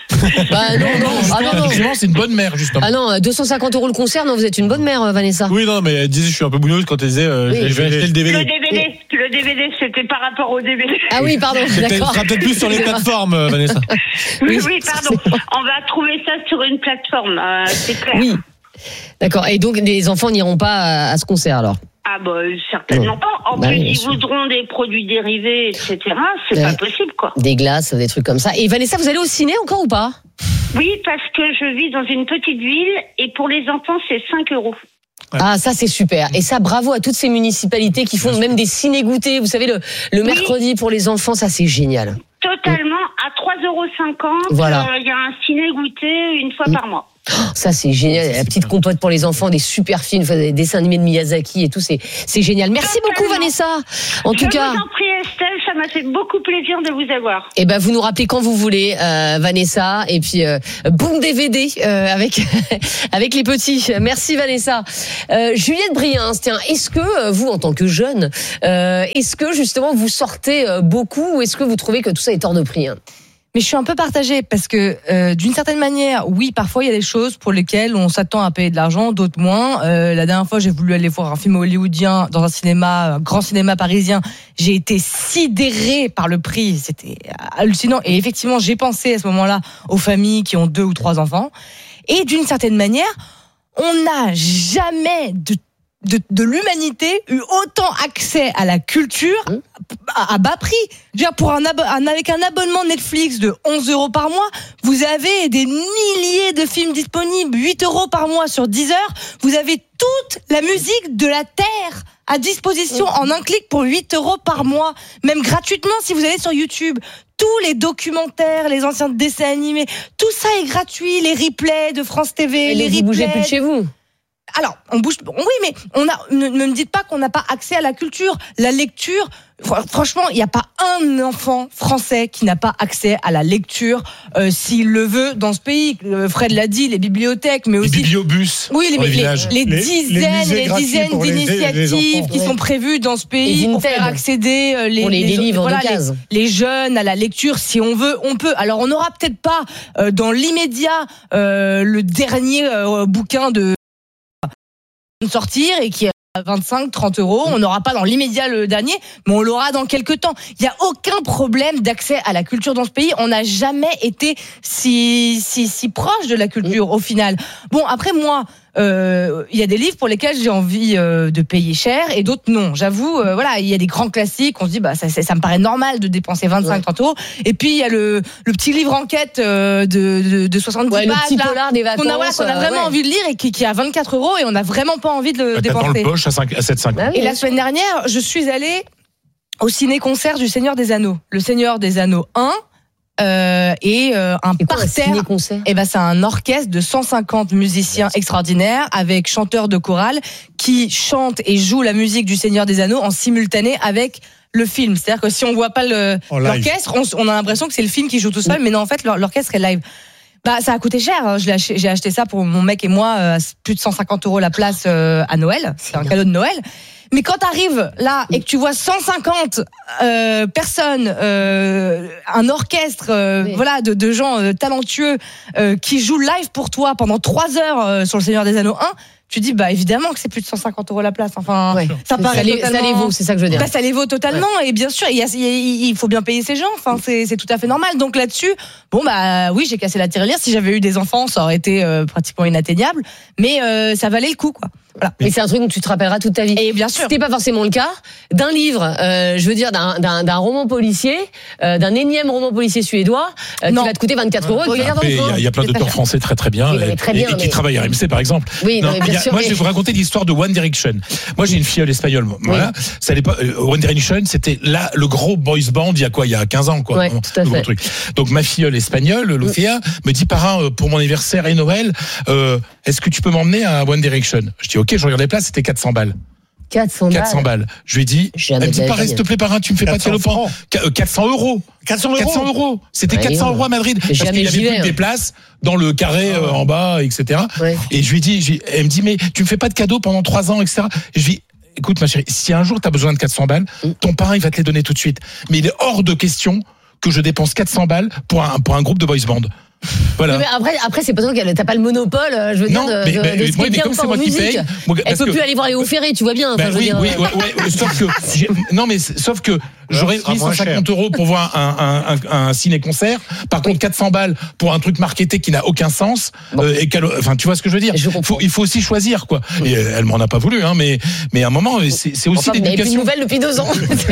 Non, c'est une bonne mère, justement. Ah non, 250 € le concert, non, vous êtes une bonne mère, Vanessa. Oui, non, mais elle disait, je suis un peu boumeuse quand elle disait, je vais acheter le DVD. Le DVD, c'était par rapport au DVD. Ah oui, pardon, d'accord. Ce sera peut-être plus sur les plateformes, Vanessa. Oui, pardon. On va trouver ça sur une plateforme, c'est clair. Oui, d'accord. Et donc, les enfants n'iront pas à ce concert, alors ? Certainement pas. En plus, ils voudront des produits dérivés, etc. C'est pas possible, quoi. Des glaces, des trucs comme ça. Et Vanessa, vous allez au ciné encore ou pas ? Oui, parce que je vis dans une petite ville et pour les enfants, c'est 5 €. Ah, ça c'est super. Et ça, bravo à toutes ces municipalités qui font même des ciné-goûtés. Vous savez, le mercredi pour les enfants, ça c'est génial. Totalement, à 3,50 €. Voilà. Il y a un ciné-goûté une fois par mois. Ça c'est génial, la petite compote pour les enfants, des super films, des dessins animés de Miyazaki et tout, c'est génial. Merci beaucoup Vanessa. En tout cas, je vous en prie Estelle, ça m'a fait beaucoup plaisir de vous avoir. Et ben vous nous rappelez quand vous voulez, Vanessa, et puis boum DVD avec avec les petits. Merci Vanessa. Juliette Briens, tiens, est-ce que vous en tant que jeune, est-ce que justement vous sortez beaucoup ou est-ce que vous trouvez que tout ça est hors de prix? Mais je suis un peu partagée parce que d'une certaine manière, oui, parfois il y a des choses pour lesquelles on s'attend à payer de l'argent, d'autres moins. La dernière fois, j'ai voulu aller voir un film hollywoodien dans un grand cinéma parisien. J'ai été sidérée par le prix, c'était hallucinant. Et effectivement, j'ai pensé à ce moment-là aux familles qui ont 2 ou 3 enfants. Et d'une certaine manière, on n'a jamais de l'humanité eu autant accès à la culture à bas prix. Je veux dire, avec un abonnement Netflix de 11 € par mois, vous avez des milliers de films disponibles, 8 € par mois sur Deezer. Vous avez toute la musique de la Terre à disposition en un clic pour 8 € par mois, même gratuitement si vous allez sur YouTube. Tous les documentaires, les anciens dessins animés, tout ça est gratuit, les replays de France TV, les replays. Vous bougez plus de chez vous. Alors, on bouge. Oui, mais ne me dites pas qu'on n'a pas accès à la culture, la lecture. Franchement, il n'y a pas un enfant français qui n'a pas accès à la lecture s'il le veut dans ce pays. Fred l'a dit, les bibliothèques, mais aussi les bibliobus. Oui, les dizaines et les dizaines d'initiatives qui sont prévues dans ce pays pour faire accéder les livres de case. Les jeunes à la lecture. Si on veut, on peut. Alors, on n'aura peut-être pas dans l'immédiat le dernier bouquin de sortir et qui est à 25-30 €, on n'aura pas dans l'immédiat le dernier, mais on l'aura dans quelques temps. Il n'y a aucun problème d'accès à la culture dans ce pays. On n'a jamais été si proche de la culture au final. Bon, après moi, il y a des livres pour lesquels j'ai envie de payer cher et d'autres non. J'avoue, voilà, il y a des grands classiques. On se dit, bah ça me paraît normal de dépenser 25-30 €. Et puis il y a le petit livre enquête de 70 pages, le petit polar des vacances, qu'on a vraiment envie de lire et qui est à 24 € et on n'a vraiment pas envie de le dépenser. Dans le poche à 7,50 €. Et la semaine dernière, je suis allée au ciné-concert du Seigneur des Anneaux. Le Seigneur des Anneaux 1. Un parterre. Et ben c'est un orchestre de 150 musiciens extraordinaires avec chanteurs de chorale qui chantent et jouent la musique du Seigneur des Anneaux en simultané avec le film. C'est-à-dire que si on voit pas l'orchestre, on a l'impression que c'est le film qui joue tout seul, mais non, en fait l'orchestre est live. Bah ça a coûté cher. J'ai acheté ça pour mon mec et moi, plus de 150 € la place à Noël. C'est un cadeau de Noël. Mais quand t'arrives là et que tu vois 150 personnes, un orchestre, voilà, de gens talentueux qui jouent live pour toi pendant 3 heures sur le Seigneur des Anneaux 1, tu dis bah évidemment que c'est plus de 150 € la place. Enfin, ça paraît totalement. Ça les vaut, c'est ça que je veux dire. Bah, ça les vaut totalement et bien sûr il faut bien payer ces gens. Enfin c'est tout à fait normal. Donc là-dessus, bon bah oui j'ai cassé la tirelire. Si j'avais eu des enfants, ça aurait été pratiquement inatteignable. Mais ça valait le coup quoi. Voilà. Mais c'est un truc dont tu te rappelleras toute ta vie. Et bien sûr. C'était pas forcément le cas d'un livre, je veux dire d'un roman policier, d'un énième roman policier suédois qui va te coûter 24 €. Il y a plein d'auteurs français très très bien et qui travaillent à RMC par exemple. Oui, moi je vais vous raconter l'histoire de One Direction. Moi j'ai une filleule espagnole. Voilà. Ça pas One Direction, c'était là le gros boys band il y a 15 ans quoi. Ouais, tout à fait. Truc. Donc ma filleule espagnole, Lucia, me dit parrain pour mon anniversaire et Noël, est-ce que tu peux m'emmener à One Direction? Je dis OK, je regarde les places, c'était 400 balles. 400 balles. Je lui ai dit, elle me dit pas, s'il te plaît, parrain, tu me fais pas de salopant. 400 €. 400 €. C'était 400 € à Madrid. Parce qu'il y avait plus que des places dans le carré en bas, etc. Ouais. Et je lui ai dit, elle me dit, mais tu me fais pas de cadeaux pendant 3 ans, etc. Et je lui ai dit, écoute, ma chérie, si un jour t'as besoin de 400 balles, ton parrain, il va te les donner tout de suite. Mais il est hors de question que je dépense 400 balles pour un groupe de boys band. Voilà. Mais après c'est pas toi qui t'as pas le monopole, je veux dire, de ce qui est bien ou pas en musique. Elle peut plus aller voir Léo Ferré, tu vois bien. Oui, sauf que j'aurais mis 150 € pour voir un ciné-concert. Par contre, 400 balles pour un truc marketé qui n'a aucun sens. Enfin, tu vois ce que je veux dire. Il faut aussi choisir, quoi. Et elle m'en a pas voulu, hein, mais à un moment, c'est aussi l'éducation. Mais plus de nouvelles depuis 2 ans.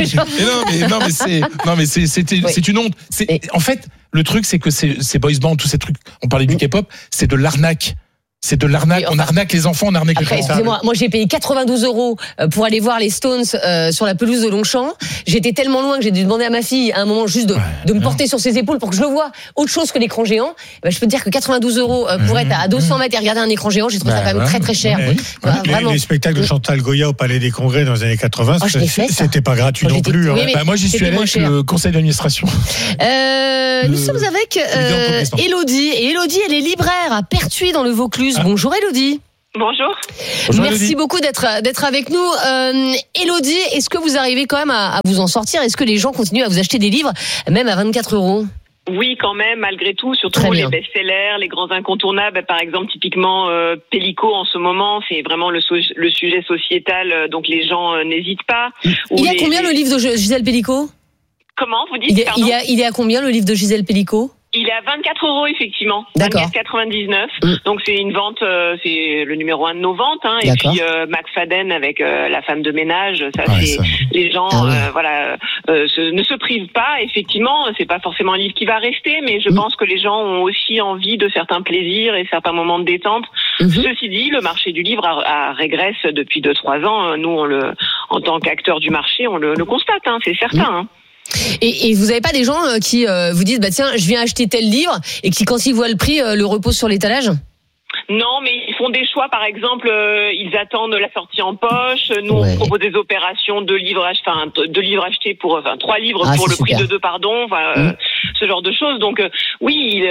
C'est une honte. En fait, le truc, c'est que ces boys bands, tous ces trucs, on parlait du K-pop, c'est de l'arnaque. C'est de l'arnaque. On arnaque les enfants, on arnaque les Après, gens. excusez-moi, moi j'ai payé 92 € pour aller voir les Stones sur la pelouse de Longchamp. J'étais tellement loin que j'ai dû demander à ma fille à un moment juste de me porter sur ses épaules pour que je le voie autre chose que l'écran géant. Je peux te dire que 92 € pour être à 200 mètres et regarder un écran géant, j'ai trouvé ça quand même très très cher. Les spectacles de Chantal Goya au Palais des Congrès dans les années 80, c'était pas gratuit non plus. Moi j'y suis allé avec le conseil d'administration. Nous sommes avec Élodie. Et Élodie, elle est libraire à Pertuis dans le Vaucluse. Bonjour Élodie. Bonjour. Merci beaucoup d'être avec nous. Élodie, est-ce que vous arrivez quand même à vous en sortir? Est-ce que les gens continuent à vous acheter des livres, même à 24 €? Oui, quand même, malgré tout, surtout les best-sellers, les grands incontournables. Par exemple, typiquement, Pellico, en ce moment, c'est vraiment le sujet sociétal, donc les gens n'hésitent pas. Il est à combien le livre de Gisèle Pellico? Comment, vous dites? Il est à combien le livre de Gisèle Pellico? Il est à 24 €, effectivement. D'accord. 24,99. Donc c'est une vente, c'est le numéro 1 de nos ventes. Et puis McFadden avec la femme de ménage, les gens, ne se privent pas. Effectivement, c'est pas forcément un livre qui va rester, mais je pense que les gens ont aussi envie de certains plaisirs et certains moments de détente. Ceci dit, le marché du livre régresse depuis 2-3 ans. Nous, en tant qu'acteurs du marché, on le constate, c'est certain. Et vous avez pas des gens qui vous disent tiens, je viens acheter tel livre et qui quand ils voient le prix le reposent sur l'étalage? Non, mais ils font des choix. Par exemple, ils attendent la sortie en poche. Nous, on propose des opérations de livres achetés pour 3 livres pour le prix de 2, ce genre de choses. Donc oui,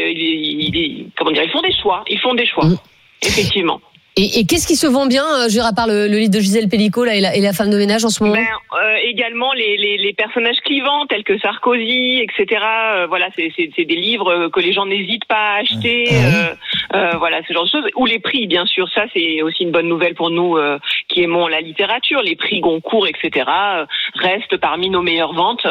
ils font des choix. Ils font des choix, effectivement. Et qu'est-ce qui se vend bien, à part le livre de Gisèle Pellico là, et la femme de ménage en ce moment? Également les personnages clivants tels que Sarkozy, etc. C'est des livres que les gens n'hésitent pas à acheter. Ce genre de choses. Ou les prix, bien sûr. Ça, c'est aussi une bonne nouvelle pour nous qui aimons la littérature. Les prix Goncourt, etc. Restent parmi nos meilleures ventes.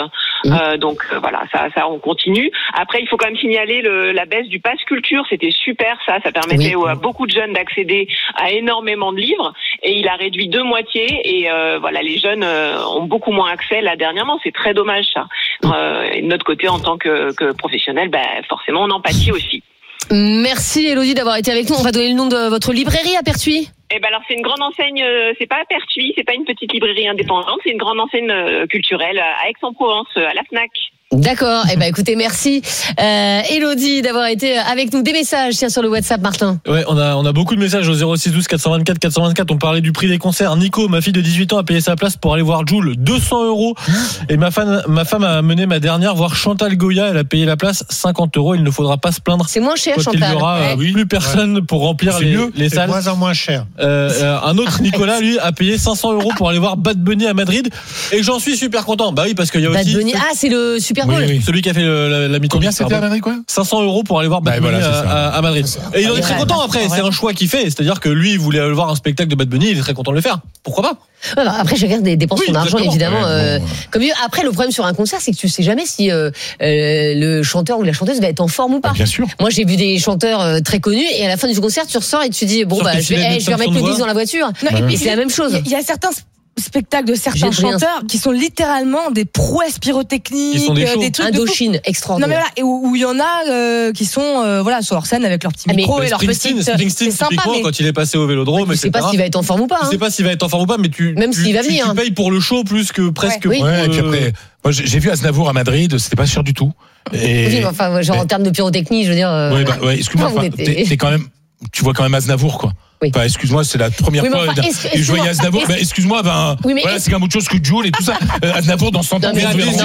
Ça, on continue. Après, il faut quand même signaler la baisse du pass culture. C'était super, ça permettait à beaucoup de jeunes d'accéder à énormément de livres, et il a réduit de moitié, et les jeunes ont beaucoup moins accès là dernièrement. C'est très dommage, ça. Et de notre côté, en tant que professionnel, forcément, on en pâtit aussi. Merci Élodie d'avoir été avec nous. On va donner le nom de votre librairie à Pertuis. Alors c'est une grande enseigne, c'est pas à Pertuis, c'est pas une petite librairie indépendante, c'est une grande enseigne culturelle à Aix-en-Provence, à la Fnac. D'accord. Écoutez, merci Élodie d'avoir été avec nous. Des messages sur le WhatsApp, Martin. Ouais, on a beaucoup de messages au 06 12 424 424. On parlait du prix des concerts. Nico, ma fille de 18 ans, a payé sa place pour aller voir Jul, 200 €. Et ma femme a mené ma dernière voir Chantal Goya. Elle a payé la place 50 €. Il ne faudra pas se plaindre. C'est moins cher, Chantal. Il y aura plus personne pour remplir les salles. C'est moins en moins cher. Un autre Nicolas, lui, a payé 500 € pour aller voir Bad Bunny à Madrid. Et j'en suis super content. Bah oui, parce qu'il y a Bad aussi. Bunny. C'est le Super Bowl. Oui. Celui qui a fait la mi-temps. Combien c'était à Madrid, quoi? 500 € pour aller voir Bad Bunny à Madrid. Et il en est très content après. C'est un choix qu'il fait. C'est-à-dire que lui, il voulait aller voir un spectacle de Bad Bunny. Il est très content de le faire. Pourquoi pas? Après, chacun dépense son argent, évidemment. Comme après, le problème sur un concert, c'est que tu sais jamais si le chanteur ou la chanteuse va être en forme ou pas. Bien sûr. Moi, j'ai vu des chanteurs très connus, et à la fin du concert, tu ressors et tu te dis je vais remettre le disque dans la voiture. Et c'est la même chose. Il y a certains spectacles de certains chanteurs qui sont littéralement des prouesses pyrotechniques, des trucs Indochine extraordinaire. Où il y en a qui sont sur leur scène avec leur petit micro et leur petite. Springsteen, typiquement, quand il est passé au Vélodrome, tu sais pas s'il va être en forme ou pas. Tu sais pas s'il va être en forme ou pas, mais même s'il va venir. Tu payes pour le show plus que presque. Et puis après, moi j'ai vu Aznavour à Madrid, c'était pas cher du tout. Oui, en termes de pyrotechnie, je veux dire. Excuse-moi, t'es quand même, tu vois quand même Aznavour, quoi. Oui. Excuse-moi, c'est la première fois que je voyais Aznavour. Excuse-moi, c'est quand même autre chose que Jul et tout ça. Aznavour dans 100 ans.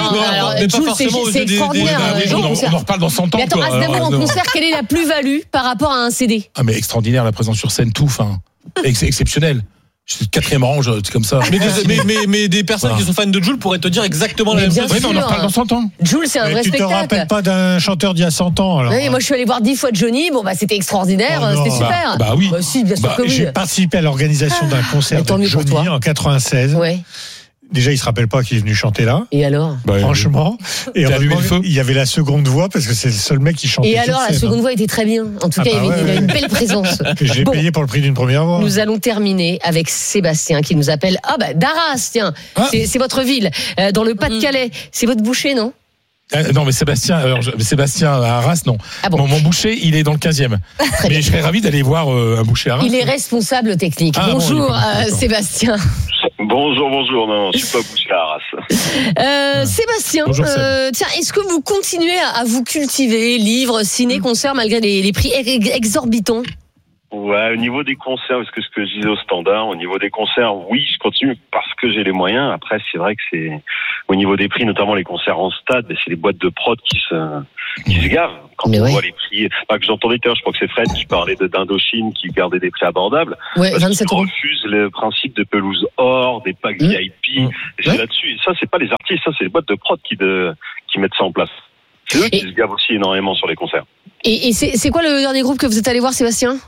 C'est extraordinaire. On en reparle dans 100 ans. Mais attends, Aznavour en concert, quelle est la plus-value par rapport à un CD? Mais extraordinaire, la présence sur scène, tout, exceptionnel. Je suis le 4e rang, c'est comme ça. Mais des personnes qui sont fans de Jul pourraient te dire exactement la même chose. Oui, mais on en reparle dans 100 ans. Jul, c'est un vrai spectacle. Tu te rappelles pas d'un chanteur d'il y a 100 ans, alors? Oui, moi je suis allé voir 10 fois Johnny, c'était extraordinaire, c'était super. Bah oui. Si, bien sûr que oui. J'ai participé à l'organisation d'un concert de Johnny en 96. Ouais. Déjà, il se rappelle pas qu'il est venu chanter là. Et alors? Franchement. Et il y avait la seconde voix parce que c'est le seul mec qui chantait. Et alors, la seconde voix était très bien. En tout cas, il avait une belle présence. J'ai payé pour le prix d'une première voix. Nous allons terminer avec Sébastien qui nous appelle. D'Arras, tiens. C'est votre ville. Dans le Pas-de-Calais. C'est votre boucher, non? Non, mais Sébastien à Arras, non. Ah bon. Mon boucher, il est dans le 15e. Mais je serais ravi d'aller voir un boucher à Arras. Il est responsable technique. Ah, bonjour, bon, Sébastien. Bonjour. Non, je suis pas bouché à Arras. Sébastien, bonjour, tiens, est-ce que vous continuez à vous cultiver, livres, ciné, concerts, malgré les prix exorbitants? Ouais, au niveau des concerts, parce que ce que je disais au standard, au niveau des concerts, oui, je continue parce que j'ai les moyens. Après, c'est vrai que c'est au niveau des prix, notamment les concerts en stade, c'est les boîtes de prod qui se gavent. Quand on voit les prix, que j'entendais tout à l'heure, je crois que c'est Fred qui parlait d'Indochine, qui gardait des prix abordables. Ouais, 27 euros. Refuse le principe de pelouse or, des packs VIP. Et c'est là-dessus. Et ça, c'est pas les artistes, ça, c'est les boîtes de prod qui mettent ça en place. C'est eux qui se gavent aussi énormément sur les concerts. Et c'est quoi le dernier groupe que vous êtes allé voir, Sébastien?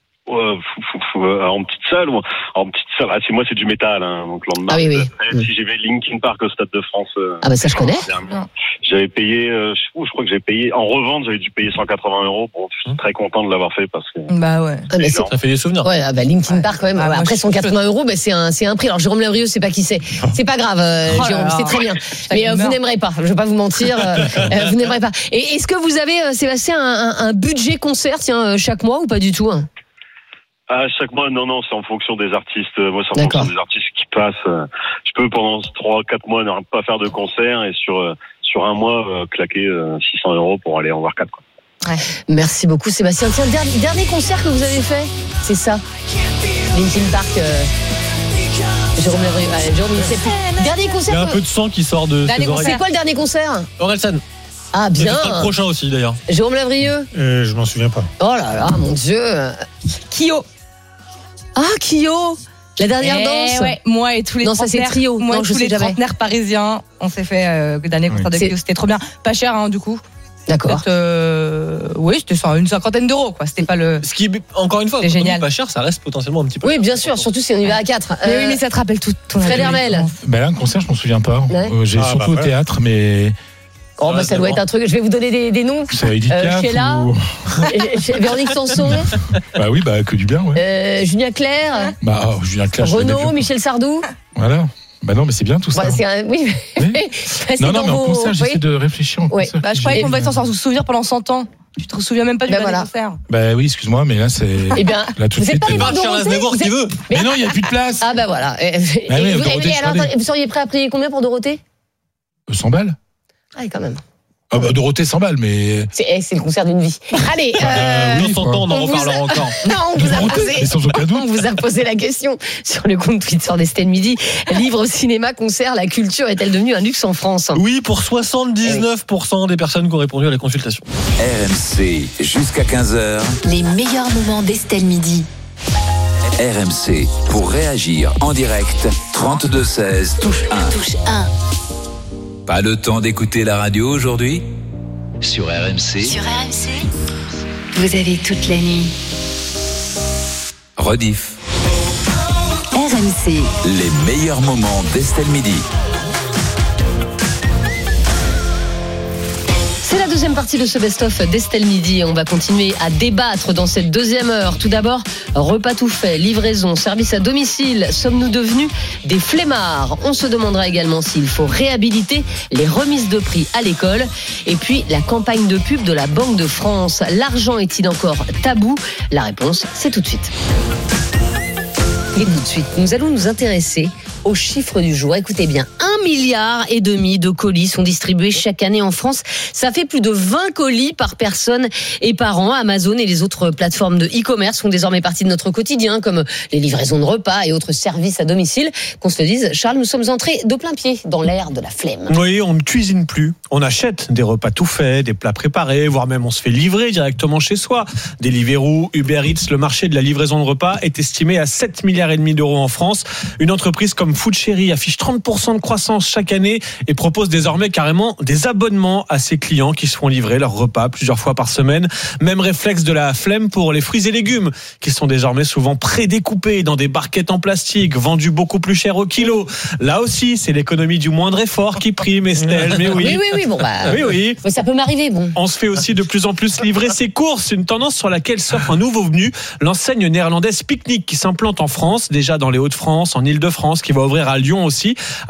En petite salle, c'est moi, c'est du métal, hein, donc lendemain. Ah oui. Si j'ai vu Linkin Park au Stade de France. Ah bah ça je connais. J'avais payé, je crois que j'ai payé en revente, j'avais dû payer 180 €. Bon, je suis très content de l'avoir fait parce que. Bah ouais. Ça fait des souvenirs. Ouais, Linkin Park quand même. Après 180 €, c'est un prix. Alors Jérôme Lavrieux, c'est pas qui c'est. C'est pas grave, Jérôme, c'est très bien. Mais vous n'aimerez pas. Je vais pas vous mentir. Vous n'aimerez pas. Et est-ce que vous avez, Sébastien, un budget concert, chaque mois ou pas du tout? Chaque mois, non, c'est en fonction des artistes. Moi, c'est en fonction des artistes qui passent. Je peux pendant 3-4 mois ne pas faire de concert et sur un mois claquer 600 € pour aller en voir 4. Quoi. Ouais. Merci beaucoup, Sébastien. Tiens, dernier concert que vous avez fait, c'est ça. Linkin Park. Jérôme il sait plus. Dernier concert. Il y a un peu de sang qui sort de ses oreilles. C'est quoi le dernier concert? Orelsan. Ah bien. C'est le prochain aussi d'ailleurs. Jérôme Lavrieux. Je m'en souviens pas. Oh là là, mon Dieu. Kyo. Ah, Kyo. La dernière danse. Ouais, moi et tous les trentenaires. Non, ça c'est trio. Moi non, et tous les trentenaires parisiens, on s'est fait le dernier concert de Kyo. C'était trop bien. Pas cher, hein, du coup. D'accord. Oui, c'était une cinquantaine d'euros, quoi. C'était pas le. Ce qui, encore une fois, c'est génial. Pas cher, ça reste potentiellement un petit peu. Oui, bien sûr, surtout si on y va à 4. Mais oui, mais ça te rappelle tout. Fred Hermel. Ben là, un concert, je m'en souviens pas. Ouais. J'ai surtout au théâtre, mais. Oh, bah ça doit être un truc. Je vais vous donner des noms. Sheila, Véronique Sanson. Bah oui, que du bien, ouais. Julien Clerc. Julien Clerc. Renaud, Michel Sardou. Voilà. Bah non, mais c'est bien tout ça. Oui. Non, mais en concert, j'essaie de réfléchir en concert. Je croyais qu'on va s'en souvenir pendant 100 ans. Tu te souviens même pas du dernier concert. Bah oui, excuse-moi, mais là c'est. Eh bien, là, tout vous n'êtes pas allé voir Dorothée qui veut. Mais non, il n'y a plus de place. Ah bah voilà. Vous seriez prêt à payer combien pour Dorothée? 100 balles. Ah, quand même. Ah bah Dorothée 100 balles, mais. C'est le concert d'une vie. Allez, oui, 100 ans, on en reparlera encore. Non, on vous a posé la question sur le compte Twitter d'Estelle Midi. Livre, cinéma, concert, la culture est-elle devenue un luxe en France? Oui, pour 79% des personnes qui ont répondu à la consultation. RMC, jusqu'à 15h. Les meilleurs moments d'Estelle Midi. RMC, pour réagir en direct, 32-16, touche 1. Touche 1. Pas le temps d'écouter la radio aujourd'hui? Sur RMC. Sur RMC, vous avez toute la nuit. Rediff. RMC. Les meilleurs moments d'Estelle Midi. C'est la deuxième partie de ce best-of d'Estelle Midi. On va continuer à débattre dans cette deuxième heure. Tout d'abord, repas tout fait, livraison, service à domicile. Sommes-nous devenus des flemmards? On se demandera également s'il faut réhabiliter les remises de prix à l'école. Et puis, la campagne de pub de la Banque de France. L'argent est-il encore tabou? La réponse, c'est tout de suite. Et tout de suite, nous allons nous intéresser aux chiffres du jour. Écoutez bien, 1,5 milliard de colis sont distribués chaque année en France. Ça fait plus de 20 colis par personne et par an. Amazon et les autres plateformes de e-commerce font désormais partie de notre quotidien, comme les livraisons de repas et autres services à domicile. Qu'on se le dise, Charles, nous sommes entrés de plein pied dans l'ère de la flemme. Oui, on ne cuisine plus. On achète des repas tout faits, des plats préparés, voire même on se fait livrer directement chez soi. Deliveroo, Uber Eats, le marché de la livraison de repas est estimé à 7,5 milliards d'euros en France. Une entreprise comme Food Chéri affiche 30% de croissance chaque année et propose désormais carrément des abonnements à ses clients qui se font livrer leurs repas plusieurs fois par semaine. Même réflexe de la flemme pour les fruits et légumes qui sont désormais souvent prédécoupés dans des barquettes en plastique, vendus beaucoup plus cher au kilo. Là aussi, c'est l'économie du moindre effort qui prime, Estelle. Mais oui. Oui, bon oui. Ça peut m'arriver, bon. On se fait aussi de plus en plus livrer ses courses, une tendance sur laquelle surfe un nouveau venu, l'enseigne néerlandaise Picnic qui s'implante en France, déjà dans les Hauts-de-France, en Île-de-France, qui va ouvrir à Lyon aussi. Alors ils n'ont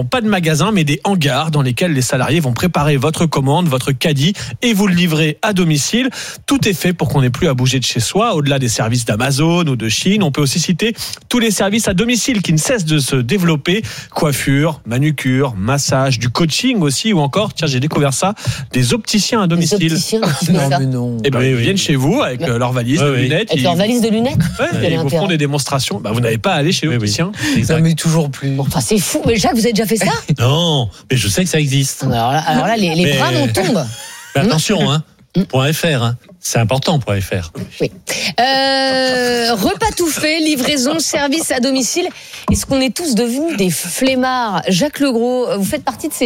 pas de magasin, mais des hangars dans lesquels les salariés vont préparer votre commande, votre caddie et vous le livrer à domicile. Tout est fait pour qu'on n'ait plus à bouger de chez soi. Au-delà des services d'Amazon ou de Chine, on peut aussi citer tous les services à domicile qui ne cessent de se développer. Coiffure, manucure, massage, du coaching aussi, ou encore, tiens, j'ai découvert ça, des opticiens à domicile. Des opticiens, Et ben, ils viennent chez vous avec leur valise de lunettes. Avec leur valise de lunettes. Ils vous font des démonstrations. Vous n'avez pas à aller chez l'opticien. Ça met toujours plus. Enfin, c'est fou. Mais Jacques, vous avez déjà fait ça? Non, mais je sais que ça existe. Alors là, les bras m'en tombent. Mais attention, .fr, c'est important .fr. Oui. Repas tout fait, livraison, service à domicile. Est-ce qu'on est tous devenus des flemmards? Jacques Legros, vous faites partie de ces